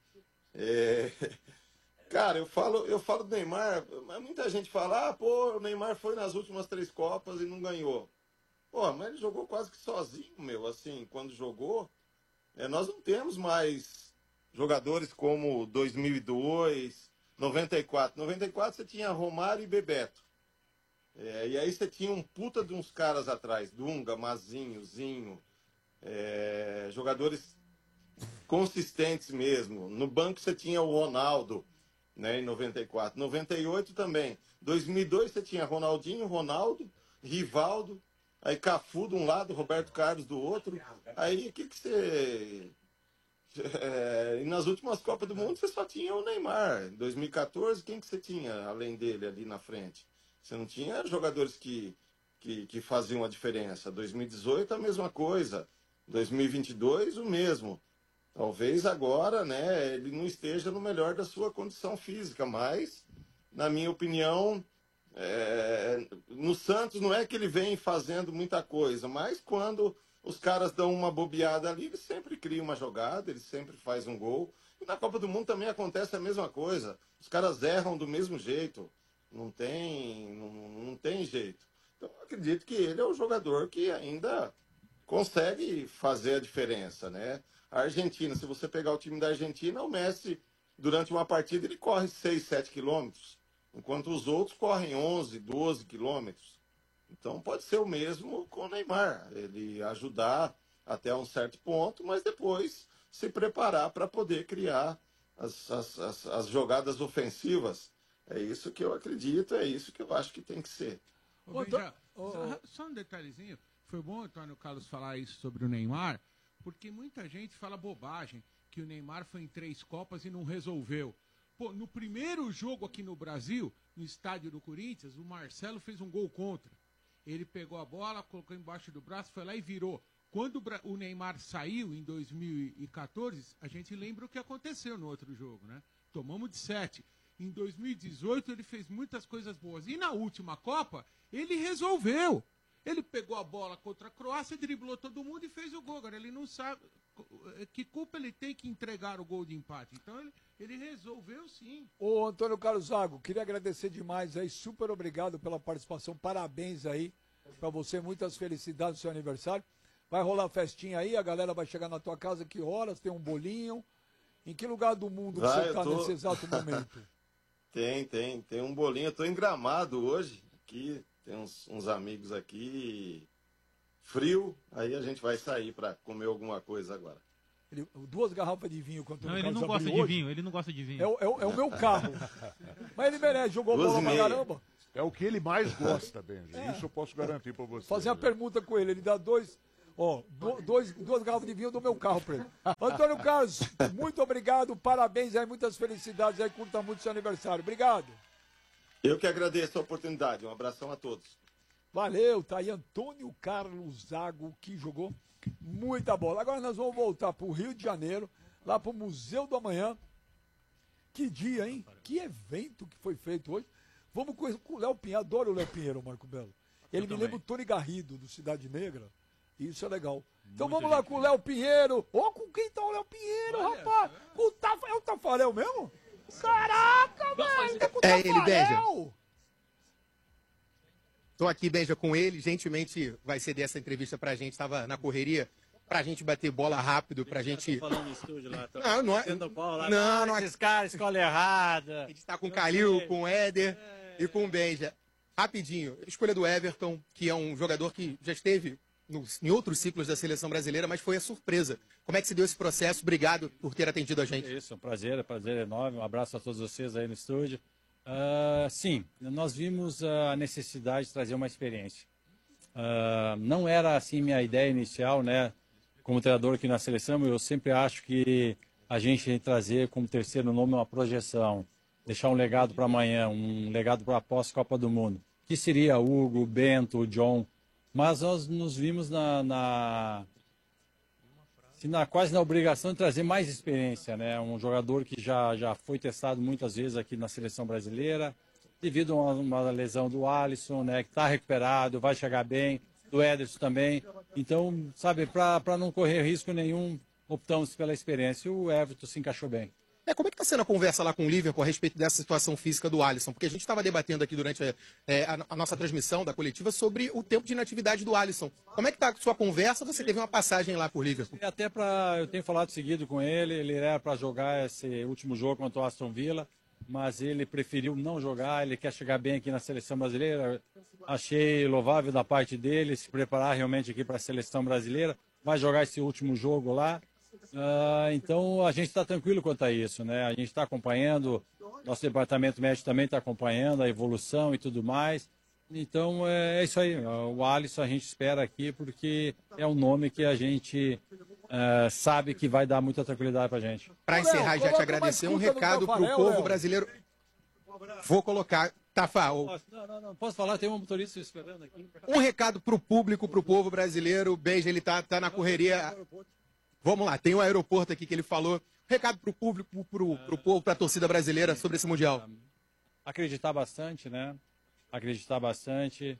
É, cara, eu falo, eu falo do Neymar, mas muita gente fala, ah, pô, o Neymar foi nas últimas três Copas e não ganhou. Pô, mas ele jogou quase que sozinho, meu, assim, quando jogou. É, nós não temos mais jogadores como dois mil e dois, noventa e quatro. noventa e quatro você tinha Romário e Bebeto. É, e aí você tinha um puta de uns caras atrás, Dunga, Mazinho, Zinho, é, jogadores consistentes mesmo. No banco você tinha o Ronaldo, né, em noventa e quatro. noventa e oito também. dois mil e dois você tinha Ronaldinho, Ronaldo, Rivaldo, aí Cafu de um lado, Roberto Carlos do outro. Aí o que que você... É, e nas últimas Copas do Mundo você só tinha o Neymar. Em dois mil e quatorze, quem que você tinha além dele ali na frente? Você não tinha jogadores que, que, que faziam a diferença. dois mil e dezoito a mesma coisa. dois mil e vinte e dois o mesmo. Talvez agora, né, ele não esteja no melhor da sua condição física, mas, na minha opinião, é, no Santos não é que ele vem fazendo muita coisa, mas quando os caras dão uma bobeada ali, ele sempre cria uma jogada, ele sempre faz um gol. E na Copa do Mundo também acontece a mesma coisa. Os caras erram do mesmo jeito. Não tem, não, não tem jeito. Então, eu acredito que ele é o jogador que ainda consegue fazer a diferença, né? A Argentina, se você pegar o time da Argentina, o Messi, durante uma partida, ele corre seis, sete quilômetros, enquanto os outros correm onze, doze quilômetros. Então pode ser o mesmo com o Neymar, ele ajudar até um certo ponto, mas depois se preparar para poder criar as, as, as, as jogadas ofensivas. É isso que eu acredito, é isso que eu acho que tem que ser. Ô, Benja, só, só um detalhezinho. Foi bom o Antônio Carlos falar isso sobre o Neymar, porque muita gente fala bobagem, que o Neymar foi em três Copas e não resolveu. Pô, no primeiro jogo aqui no Brasil, no estádio do Corinthians, o Marcelo fez um gol contra. Ele pegou a bola, colocou embaixo do braço, foi lá e virou. Quando o Neymar saiu em dois mil e quatorze, a gente lembra o que aconteceu no outro jogo, né? Tomamos de sete. Em dois mil e dezoito ele fez muitas coisas boas. E na última Copa, ele resolveu. Ele pegou a bola contra a Croácia, driblou todo mundo e fez o gol. Agora ele não sabe que culpa ele tem que entregar o gol de empate. Então ele, ele resolveu sim. Ô, Antônio Carlos Zago, queria agradecer demais aí, super obrigado pela participação, parabéns aí pra você, muitas felicidades no seu aniversário. Vai rolar festinha aí, a galera vai chegar na tua casa, que horas? Tem um bolinho? Em que lugar do mundo que Vai, você tá eu tô- nesse exato momento? Tem, tem, tem um bolinho. Eu tô em Gramado hoje, aqui, tem uns, uns amigos aqui, frio, aí a gente vai sair para comer alguma coisa agora. Ele, duas garrafas de vinho quando Não, o ele Carlos não gosta abriu de hoje. vinho, ele não gosta de vinho. É, o- é, o- é o meu carro. Mas ele merece, jogou bola pra caramba. É o que ele mais gosta, Benji. Isso eu posso garantir pra você. Fazer uma pergunta com ele, ele dá dois, ó, do- dois, duas garrafas de vinho do meu carro pra ele. Antônio Carlos, muito obrigado, parabéns aí, muitas felicidades aí, curta muito seu aniversário. Obrigado. Eu que agradeço a oportunidade. Um abração a todos. Valeu, tá aí Antônio Carlos Zago, que jogou muita bola. Agora nós vamos voltar pro Rio de Janeiro, lá pro Museu do Amanhã. Que dia, hein? Que evento que foi feito hoje. Vamos com com o Léo Pinheiro, adoro o Léo Pinheiro, Marco Belo. Ele Eu me também. lembra o Tony Garrido, do Cidade Negra. Isso é legal. Então Muita vamos lá gente com o Léo Pinheiro. Ó, com quem tá o Léo Pinheiro, rapaz? Com o Tafa... É o Tafarel mesmo? Caraca, velho, tá com o É ele, Benja. Tafarel. Tô aqui, Benja, com ele. Gentilmente vai ceder essa entrevista pra gente. Tava na correria. Pra gente bater bola rápido, pra gente... falando no estúdio lá. Tô Não, não é- batendo pau lá. Não, Ah, não é- esses caras, escola errada. A gente tá com o Calil, com o Éder e com o Benja. Rapidinho, escolha do Everton, que é um jogador que já esteve no- em outros ciclos da seleção brasileira, mas foi a surpresa. Como é que se deu esse processo? Obrigado por ter atendido a gente. Isso, um prazer, um prazer enorme. Um abraço a todos vocês aí no estúdio. Ah, sim, nós vimos a necessidade de trazer uma experiência. Ah, não era assim minha ideia inicial, né? Como treinador aqui na seleção, eu sempre acho que a gente tem que trazer como terceiro nome uma projeção, deixar um legado para amanhã, um legado para a pós-Copa do Mundo, que seria Hugo, Bento, John, mas nós nos vimos na, na, assim, na quase na obrigação de trazer mais experiência, né? Um jogador que já, já foi testado muitas vezes aqui na seleção brasileira, devido a uma, uma lesão do Alisson, né? Que está recuperado, vai chegar bem, do Ederson também. Então, sabe, para não correr risco nenhum, optamos pela experiência. O Everton se encaixou bem. É, como é que está sendo a conversa lá com o Liverpool a respeito dessa situação física do Alisson? Porque a gente estava debatendo aqui durante a, é, a- a nossa transmissão da coletiva sobre o tempo de inatividade do Alisson. Como é que está a sua conversa? Você teve uma passagem lá por Liverpool. E até para eu tenho falado seguido com ele, ele era para jogar esse último jogo contra o Aston Villa, mas ele preferiu não jogar, ele quer chegar bem aqui na seleção brasileira. Achei louvável da parte dele se preparar realmente aqui para a seleção brasileira. Vai jogar esse último jogo lá. Ah, então a gente está tranquilo quanto a isso, né? A gente está acompanhando, nosso departamento médico também está acompanhando a evolução e tudo mais. Então é isso aí. O Alisson a gente espera aqui porque é um nome que a gente ah, sabe que vai dar muita tranquilidade para a gente. Para encerrar, já te agradecer, um recado para o povo brasileiro. Vou colocar. Tafa, o- Não, não, não. Posso falar? Tem um motorista esperando aqui. um recado para o público, para o povo brasileiro. Beijo, ele tá, tá na correria. Vamos lá, tem um aeroporto aqui que ele falou. Recado para o público, para o povo, para a torcida brasileira sobre esse Mundial. Acreditar bastante, né? Acreditar bastante.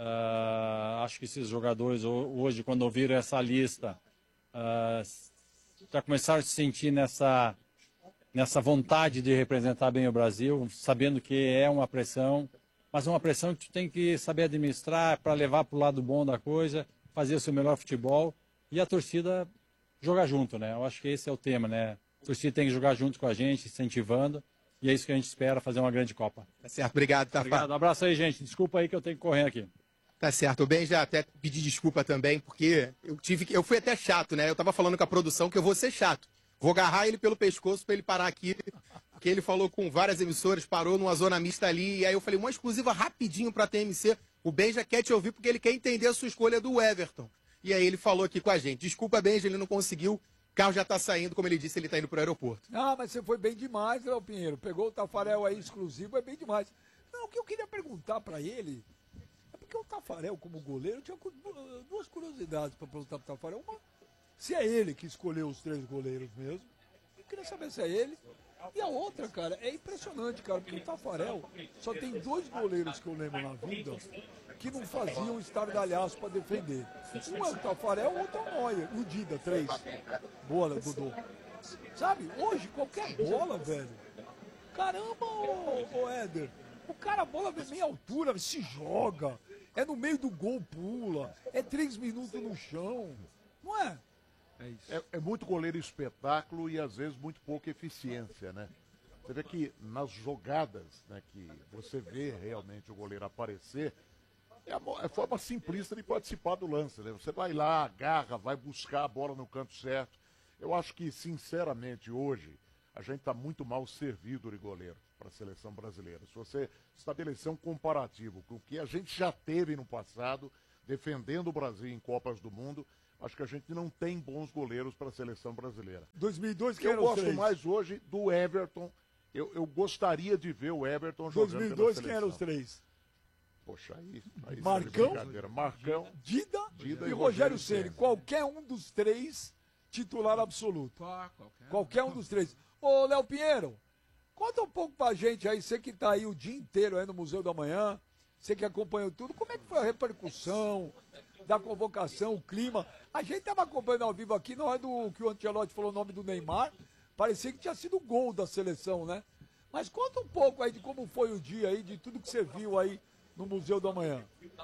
Ah, acho que esses jogadores ho- hoje, quando ouviram essa lista, ah, já começaram a se sentir nessa, nessa vontade de representar bem o Brasil, sabendo que é uma pressão, mas uma pressão que tu tem que saber administrar para levar para o lado bom da coisa, fazer o seu melhor futebol e a torcida jogar junto, né? Eu acho que esse é o tema, né? A torcida tem que jogar junto com a gente, incentivando, e é isso que a gente espera, fazer uma grande Copa. Tá certo, obrigado, Tafa. Obrigado, um abraço aí, gente. Desculpa aí que eu tenho que correr aqui. Tá certo, o Ben já até pedi desculpa também, porque eu tive que. Eu fui até chato, né? Eu tava falando com a produção que eu vou ser chato. Vou agarrar ele pelo pescoço para ele parar aqui. Porque ele falou com várias emissoras, parou numa zona mista ali. E aí eu falei, uma exclusiva rapidinho pra T M C. O Ben já quer te ouvir porque ele quer entender a sua escolha do Everton. E aí ele falou aqui com a gente. Desculpa, Benja, ele não conseguiu. O carro já tá saindo, como ele disse, ele tá indo pro aeroporto. Ah, mas você foi bem demais, Léo Pinheiro. Pegou o Tafarel aí exclusivo, é bem demais. Não, o que eu queria perguntar pra ele é porque o Tafarel, como goleiro, eu tinha cu- duas curiosidades pra perguntar pro Tafarel. Uma, se é ele que escolheu os três goleiros mesmo. Eu queria saber se é ele. E a outra, cara, é impressionante, cara, porque o Tafarel só tem dois goleiros que eu lembro na vida que não faziam estardalhaço pra defender. Um é o Tafarel, o outro é o Neuer. O Dida, três. Boa, Dudu. Sabe, hoje qualquer bola, velho. Caramba, ô, ô Éder. O cara, a bola vem meia altura, se joga. É no meio do gol, pula. É três minutos no chão. Não é? É, é muito goleiro espetáculo e às vezes muito pouca eficiência, né? Você vê que nas jogadas, né, que você vê realmente o goleiro aparecer, é a, mo- é a forma simplista de participar do lance, né? Você vai lá, agarra, vai buscar a bola no canto certo. Eu acho que, sinceramente, hoje, a gente está muito mal servido de goleiro para a seleção brasileira. Se você estabelecer um comparativo com o que a gente já teve no passado, defendendo o Brasil em Copas do Mundo, acho que a gente não tem bons goleiros para a seleção brasileira. dois mil e dois, quem Eu eram os gosto três? mais hoje do Everton. Eu, eu gostaria de ver o Everton jogando dois mil e dois, pela quem eram os seleção. três? Poxa, aí, aí Marcão, brincadeira. Marcão, Dida, Dida e e Rogério Rogério Ceni. Ceni. Qualquer um dos três, titular absoluto. Ah, qualquer. Qualquer um dos três. Ô, Léo Pinheiro, conta um pouco pra gente aí, você que tá aí o dia inteiro aí no Museu da Manhã, você que acompanhou tudo, como é que foi a repercussão da convocação, o clima? A gente tava acompanhando ao vivo aqui, na hora do que o Ancelotti falou o nome do Neymar, parecia que tinha sido o gol da seleção, né? Mas conta um pouco aí de como foi o dia aí, de tudo que você viu aí no Museu da Manhã.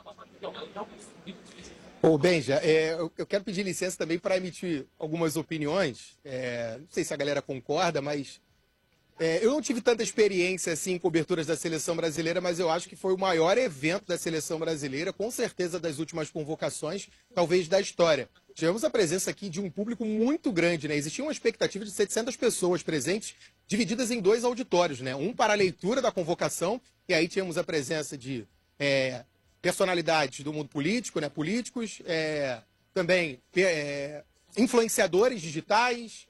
Ô, Benja, é, eu, eu quero pedir licença também para emitir algumas opiniões. É, não sei se a galera concorda, mas é, eu não tive tanta experiência assim em coberturas da seleção brasileira, mas eu acho que foi o maior evento da seleção brasileira, com certeza das últimas convocações, talvez da história. Tivemos a presença aqui de um público muito grande, né? Existia uma expectativa de setecentas pessoas presentes, divididas em dois auditórios, né? Um para a leitura da convocação, e aí tínhamos a presença de é, personalidades do mundo político, né? Políticos, é, também é, influenciadores digitais,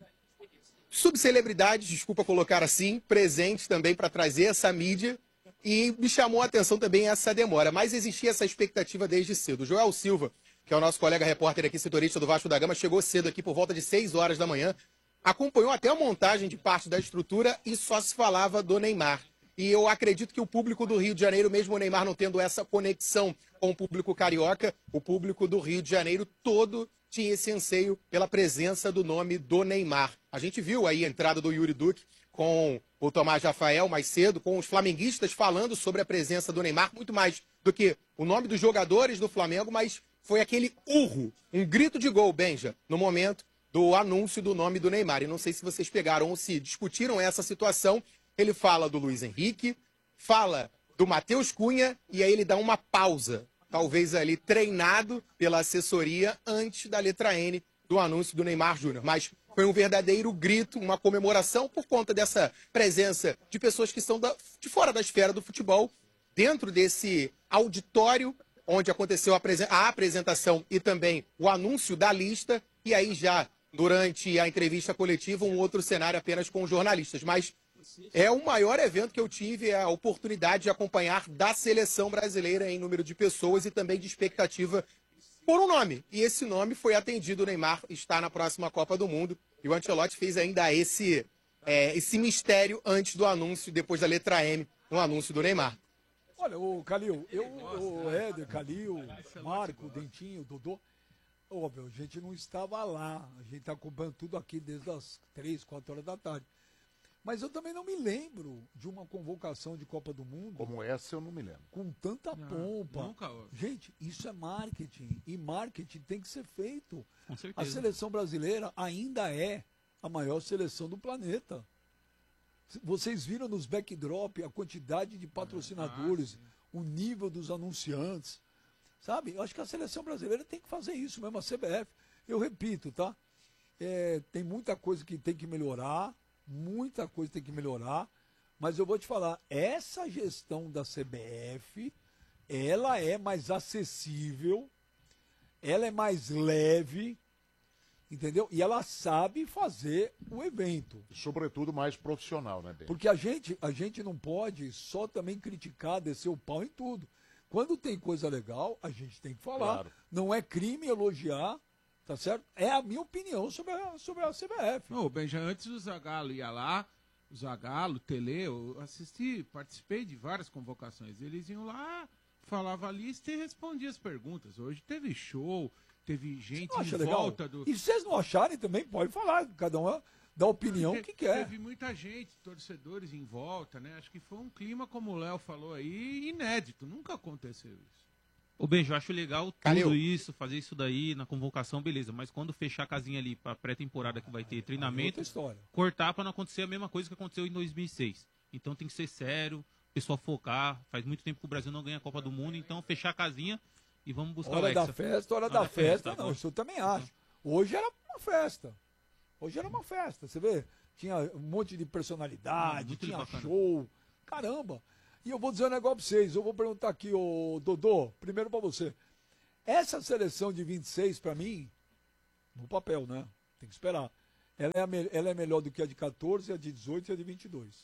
subcelebridades, desculpa colocar assim, presentes também para trazer essa mídia, e me chamou a atenção também essa demora, mas existia essa expectativa desde cedo. O Joel Silva, que é o nosso colega repórter aqui, setorista do Vasco da Gama, chegou cedo aqui por volta de seis horas da manhã, acompanhou até a montagem de parte da estrutura e só se falava do Neymar. E eu acredito que o público do Rio de Janeiro, mesmo o Neymar não tendo essa conexão com o público carioca, o público do Rio de Janeiro todo tinha esse anseio pela presença do nome do Neymar. A gente viu aí a entrada do Yuri Duque com o Tomás Rafael mais cedo, com os flamenguistas falando sobre a presença do Neymar, muito mais do que o nome dos jogadores do Flamengo, mas foi aquele urro, um grito de gol, Benja, no momento do anúncio do nome do Neymar. E não sei se vocês pegaram ou se discutiram essa situação. Ele fala do Luiz Henrique, fala do Matheus Cunha, e aí ele dá uma pausa, talvez ali treinado pela assessoria antes da letra N do anúncio do Neymar Júnior. Mas foi um verdadeiro grito, uma comemoração por conta dessa presença de pessoas que estão da, de fora da esfera do futebol, dentro desse auditório onde aconteceu a, apresen- a apresentação e também o anúncio da lista, e aí já, durante a entrevista coletiva, um outro cenário apenas com os jornalistas. Mas é o maior evento que eu tive a oportunidade de acompanhar da seleção brasileira em número de pessoas e também de expectativa por um nome. E esse nome foi atendido, o Neymar está na próxima Copa do Mundo, e o Ancelotti fez ainda esse, é, esse mistério antes do anúncio, depois da letra M, no anúncio do Neymar. Olha, o Calil, eu, o Éder, Calil, Marco, Dentinho, Dodô, óbvio, a gente não estava lá, a gente está acompanhando tudo aqui desde as três, quatro horas da tarde. Mas eu também não me lembro de uma convocação de Copa do Mundo. Como essa eu não me lembro. Com tanta Não, pompa. nunca houve. Gente, isso é marketing. E marketing tem que ser feito. Com A certeza. seleção brasileira ainda é a maior seleção do planeta. Vocês viram nos backdrop a quantidade de patrocinadores, o nível dos anunciantes. Sabe? Eu acho que a seleção brasileira tem que fazer isso mesmo, a C B F. Eu repito, tá? É, tem muita coisa que tem que melhorar. Muita coisa tem que melhorar, mas eu vou te falar, essa gestão da C B F, ela é mais acessível, ela é mais leve, entendeu? E ela sabe fazer o evento. E, sobretudo, mais profissional, né, Ben? Porque a gente, a gente não pode só também criticar, descer o pau em tudo. Quando tem coisa legal, a gente tem que falar. Claro. Não é crime elogiar. Tá certo? É a minha opinião sobre a, sobre a C B F. Ô, Benja, antes o Zagallo ia lá, o Zagallo, o Tele, eu assisti, participei de várias convocações. Eles iam lá, falava a lista e respondia as perguntas. Hoje teve show, teve gente em legal? volta do... E se vocês não acharem também, pode falar. Cada um dá a opinião Te- que quer. Teve muita gente, torcedores em volta, né? Acho que foi um clima, como o Léo falou aí, inédito. Nunca aconteceu isso. Ô, Benjo, eu acho legal tudo Calil. isso, fazer isso daí na convocação, beleza. Mas quando fechar a casinha ali pra pré-temporada que vai ter treinamento, outra história. cortar pra não acontecer a mesma coisa que aconteceu em dois mil e seis. Então tem que ser sério, o pessoal focar. Faz muito tempo que o Brasil não ganha a Copa do Mundo, então fechar a casinha e vamos buscar o Hora da Hexa. festa, hora da festa, não, isso eu também acho. Hoje era uma festa. Hoje era uma festa, você vê? Tinha um monte de personalidade, Hum, tinha bacana. show. Caramba! E eu vou dizer um negócio pra vocês. Eu vou perguntar aqui, ô Dodô, primeiro pra você. Essa seleção de vinte e seis, pra mim, no papel, né? Tem que esperar. Ela é, a me- ela é melhor do que a de quatorze, a de dezoito e a de vinte e dois.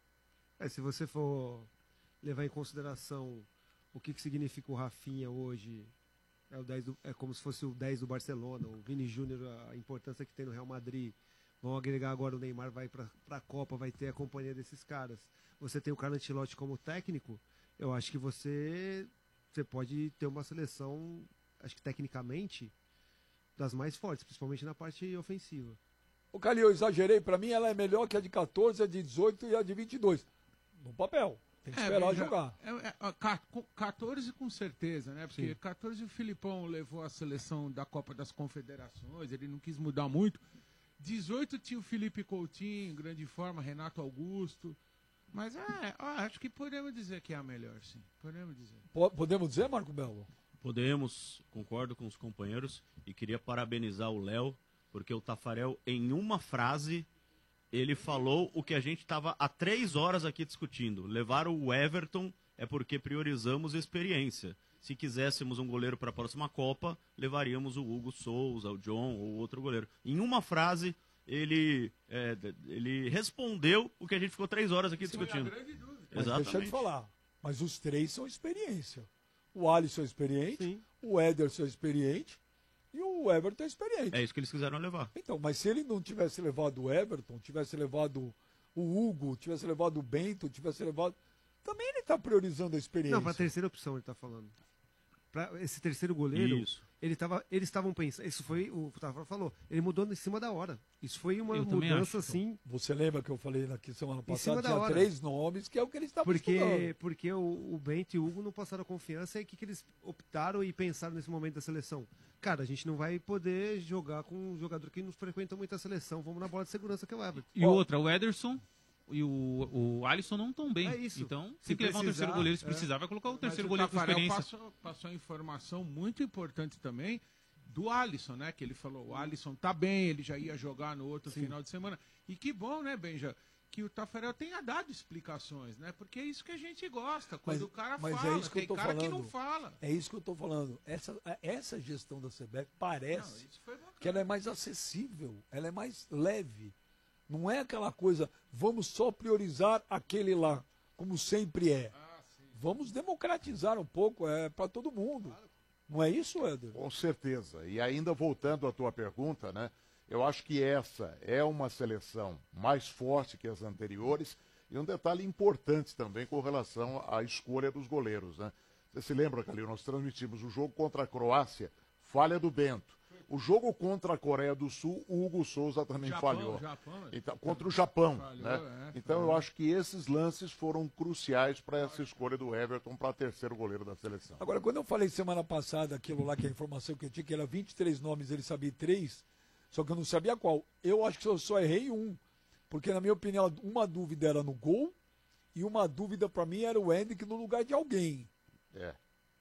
É, se você for levar em consideração o que, que significa o Rafinha hoje, é, o dez do- é como se fosse o dez do Barcelona, o Vini Júnior, a importância que tem no Real Madrid. Vão agregar agora o Neymar, vai para a Copa, vai ter a companhia desses caras. Você tem o Carlo Ancelotti como técnico, eu acho que você, você pode ter uma seleção, acho que tecnicamente, das mais fortes, principalmente na parte ofensiva. Ô, Calil, eu exagerei. Pra mim, ela é melhor que a de quatorze, a de dezoito e a de vinte e dois. No papel. Tem que esperar bem, já- jogar. É, é, ó, ca- com- quatorze com certeza, né? Porque Sim. quatorze o Filipão levou a seleção da Copa das Confederações, ele não quis mudar muito. dezoito tinha o Felipe Coutinho, em grande forma, Renato Augusto. Mas é, ó, acho que podemos dizer que é a melhor, sim. Podemos dizer. Po- Podemos dizer, Marco Belo? Podemos, concordo com os companheiros e queria parabenizar o Léo, porque o Tafarel, em uma frase, ele falou o que a gente estava há três horas aqui discutindo. Levar o Everton é porque priorizamos experiência. Se quiséssemos um goleiro para a próxima Copa, levaríamos o Hugo Souza, o John ou outro goleiro. Em uma frase, ele, é, ele respondeu o que a gente ficou três horas aqui discutindo. Mas Exatamente. deixa eu te falar. Mas os três são experiência. O Alisson é experiente, o Ederson é experiente e o Everton é experiente. É isso que eles quiseram levar. Então, mas se ele não tivesse levado o Everton, tivesse levado o Hugo, tivesse levado o Bento, tivesse levado... Também ele está priorizando a experiência. Não, para a terceira opção ele está falando. Para esse terceiro goleiro, Isso. ele tava, eles estavam pensando. Isso foi o que o Tafarel falou. Ele mudou em cima da hora. Isso foi uma Eu também mudança acho. assim. Você lembra que eu falei aqui semana Em cima passada? da Tinha hora. três nomes, que é o que eles estavam Porque, estudando. porque o, o Bento e o Hugo não passaram confiança e o que, que eles optaram e pensaram nesse momento da seleção? Cara, a gente não vai poder jogar com um jogador que não frequenta muito a seleção. Vamos na bola de segurança que é o Everton. E outra, o Ederson e o, o Alisson não estão bem. É isso. Então, Se tem que levar um terceiro precisar, goleiro. Se é. precisar, vai colocar o Mas terceiro o goleiro com Tafarel experiência. Passou, passou informação muito importante também do Alisson, né? Que ele falou, o Alisson tá bem, ele já ia jogar no outro Sim. final de semana. E que bom, né, Benja? Que o Tafarel tenha dado explicações, né? Porque é isso que a gente gosta, quando o cara mas fala. é isso que eu Tem tô cara falando. que não fala. É isso que eu estou falando. Essa, essa gestão da C B F parece Não, isso foi bacana. que ela é mais acessível, ela é mais leve. Não é aquela coisa, vamos só priorizar aquele lá, como sempre é. Vamos democratizar um pouco, é para todo mundo. Não é isso, Éder? Com certeza. E ainda voltando à tua pergunta, né? Eu acho que essa é uma seleção mais forte que as anteriores e um detalhe importante também com relação à escolha dos goleiros, né? Você se lembra, Calil, nós transmitimos o jogo contra a Croácia, falha do Bento. O jogo contra a Coreia do Sul, o Hugo Souza também Japão, falhou. Japão, é. Então, contra o Japão, Falhou, né? é, então eu falhou. acho que esses lances foram cruciais para essa escolha do Everton para terceiro goleiro da seleção. Agora, quando eu falei semana passada aquilo lá, que a informação que eu tinha, que era vinte e três nomes, ele sabia três, só que eu não sabia qual. Eu acho que eu só errei um. Porque, na minha opinião, uma dúvida era no gol e uma dúvida para mim era o Hendrick no lugar de alguém. É.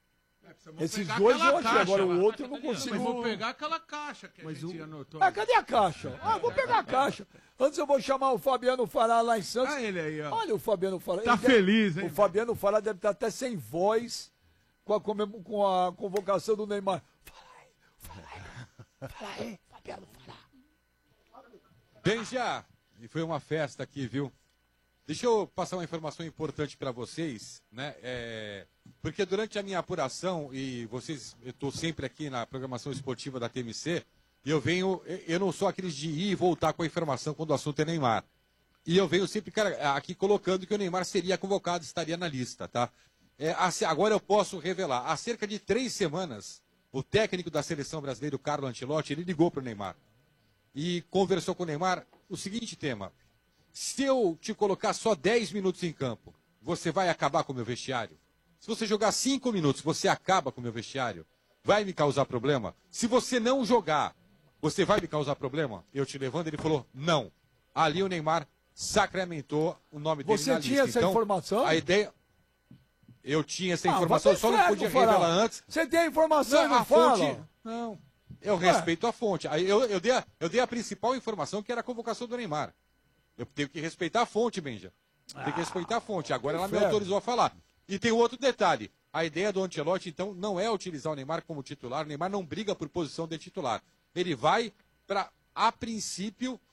Esses pegar dois aquela eu achei, caixa agora lá. o outro eu não consigo. Mas vou pegar aquela caixa que a Mas gente o- anotou. Ah, cadê a caixa? Ah, vou pegar a caixa. Antes eu vou chamar o Fabiano Fará lá em Santos. Ah, ele aí, ó. Olha o Fabiano Fará. Tá Ele deve- feliz, hein? O Fabiano Fará deve estar até sem voz com a, comem- com a convocação do Neymar. Fala aí, Fabiano Fará. Bem, já. E foi uma festa aqui, viu? Deixa eu passar uma informação importante para vocês, né? É, porque durante a minha apuração, e vocês, eu estou sempre aqui na programação esportiva da T M C, e eu venho, eu não sou aqueles de ir e voltar com a informação quando o assunto é Neymar. E eu venho sempre, cara, aqui colocando que o Neymar seria convocado, estaria na lista, tá? É, assim, agora eu posso revelar. Há cerca de três semanas, o técnico da seleção brasileira, o Carlo Ancelotti, ele ligou para o Neymar e conversou com o Neymar o seguinte tema: se eu te colocar só dez minutos em campo, você vai acabar com o meu vestiário? Se você jogar cinco minutos, você acaba com o meu vestiário? Vai me causar problema? Se você não jogar, você vai me causar problema? Eu te levando, ele falou, não. Ali o Neymar sacramentou o nome dele Você na tinha lista. essa informação? A ideia... Eu tinha essa Ah, informação, você só não fraco, podia Fará. revelar antes. Você tem a informação e não a fala? fonte... Não. Eu respeito a fonte. Aí Eu, eu, dei a, eu dei a principal informação, que era a convocação do Neymar. Eu tenho que respeitar a fonte, Benja. Tem que respeitar a fonte. Agora ela me inferno. autorizou a falar. E tem outro detalhe. A ideia do Ancelotti, então, não é utilizar o Neymar como titular. O Neymar não briga por posição de titular. Ele vai para, a princípio,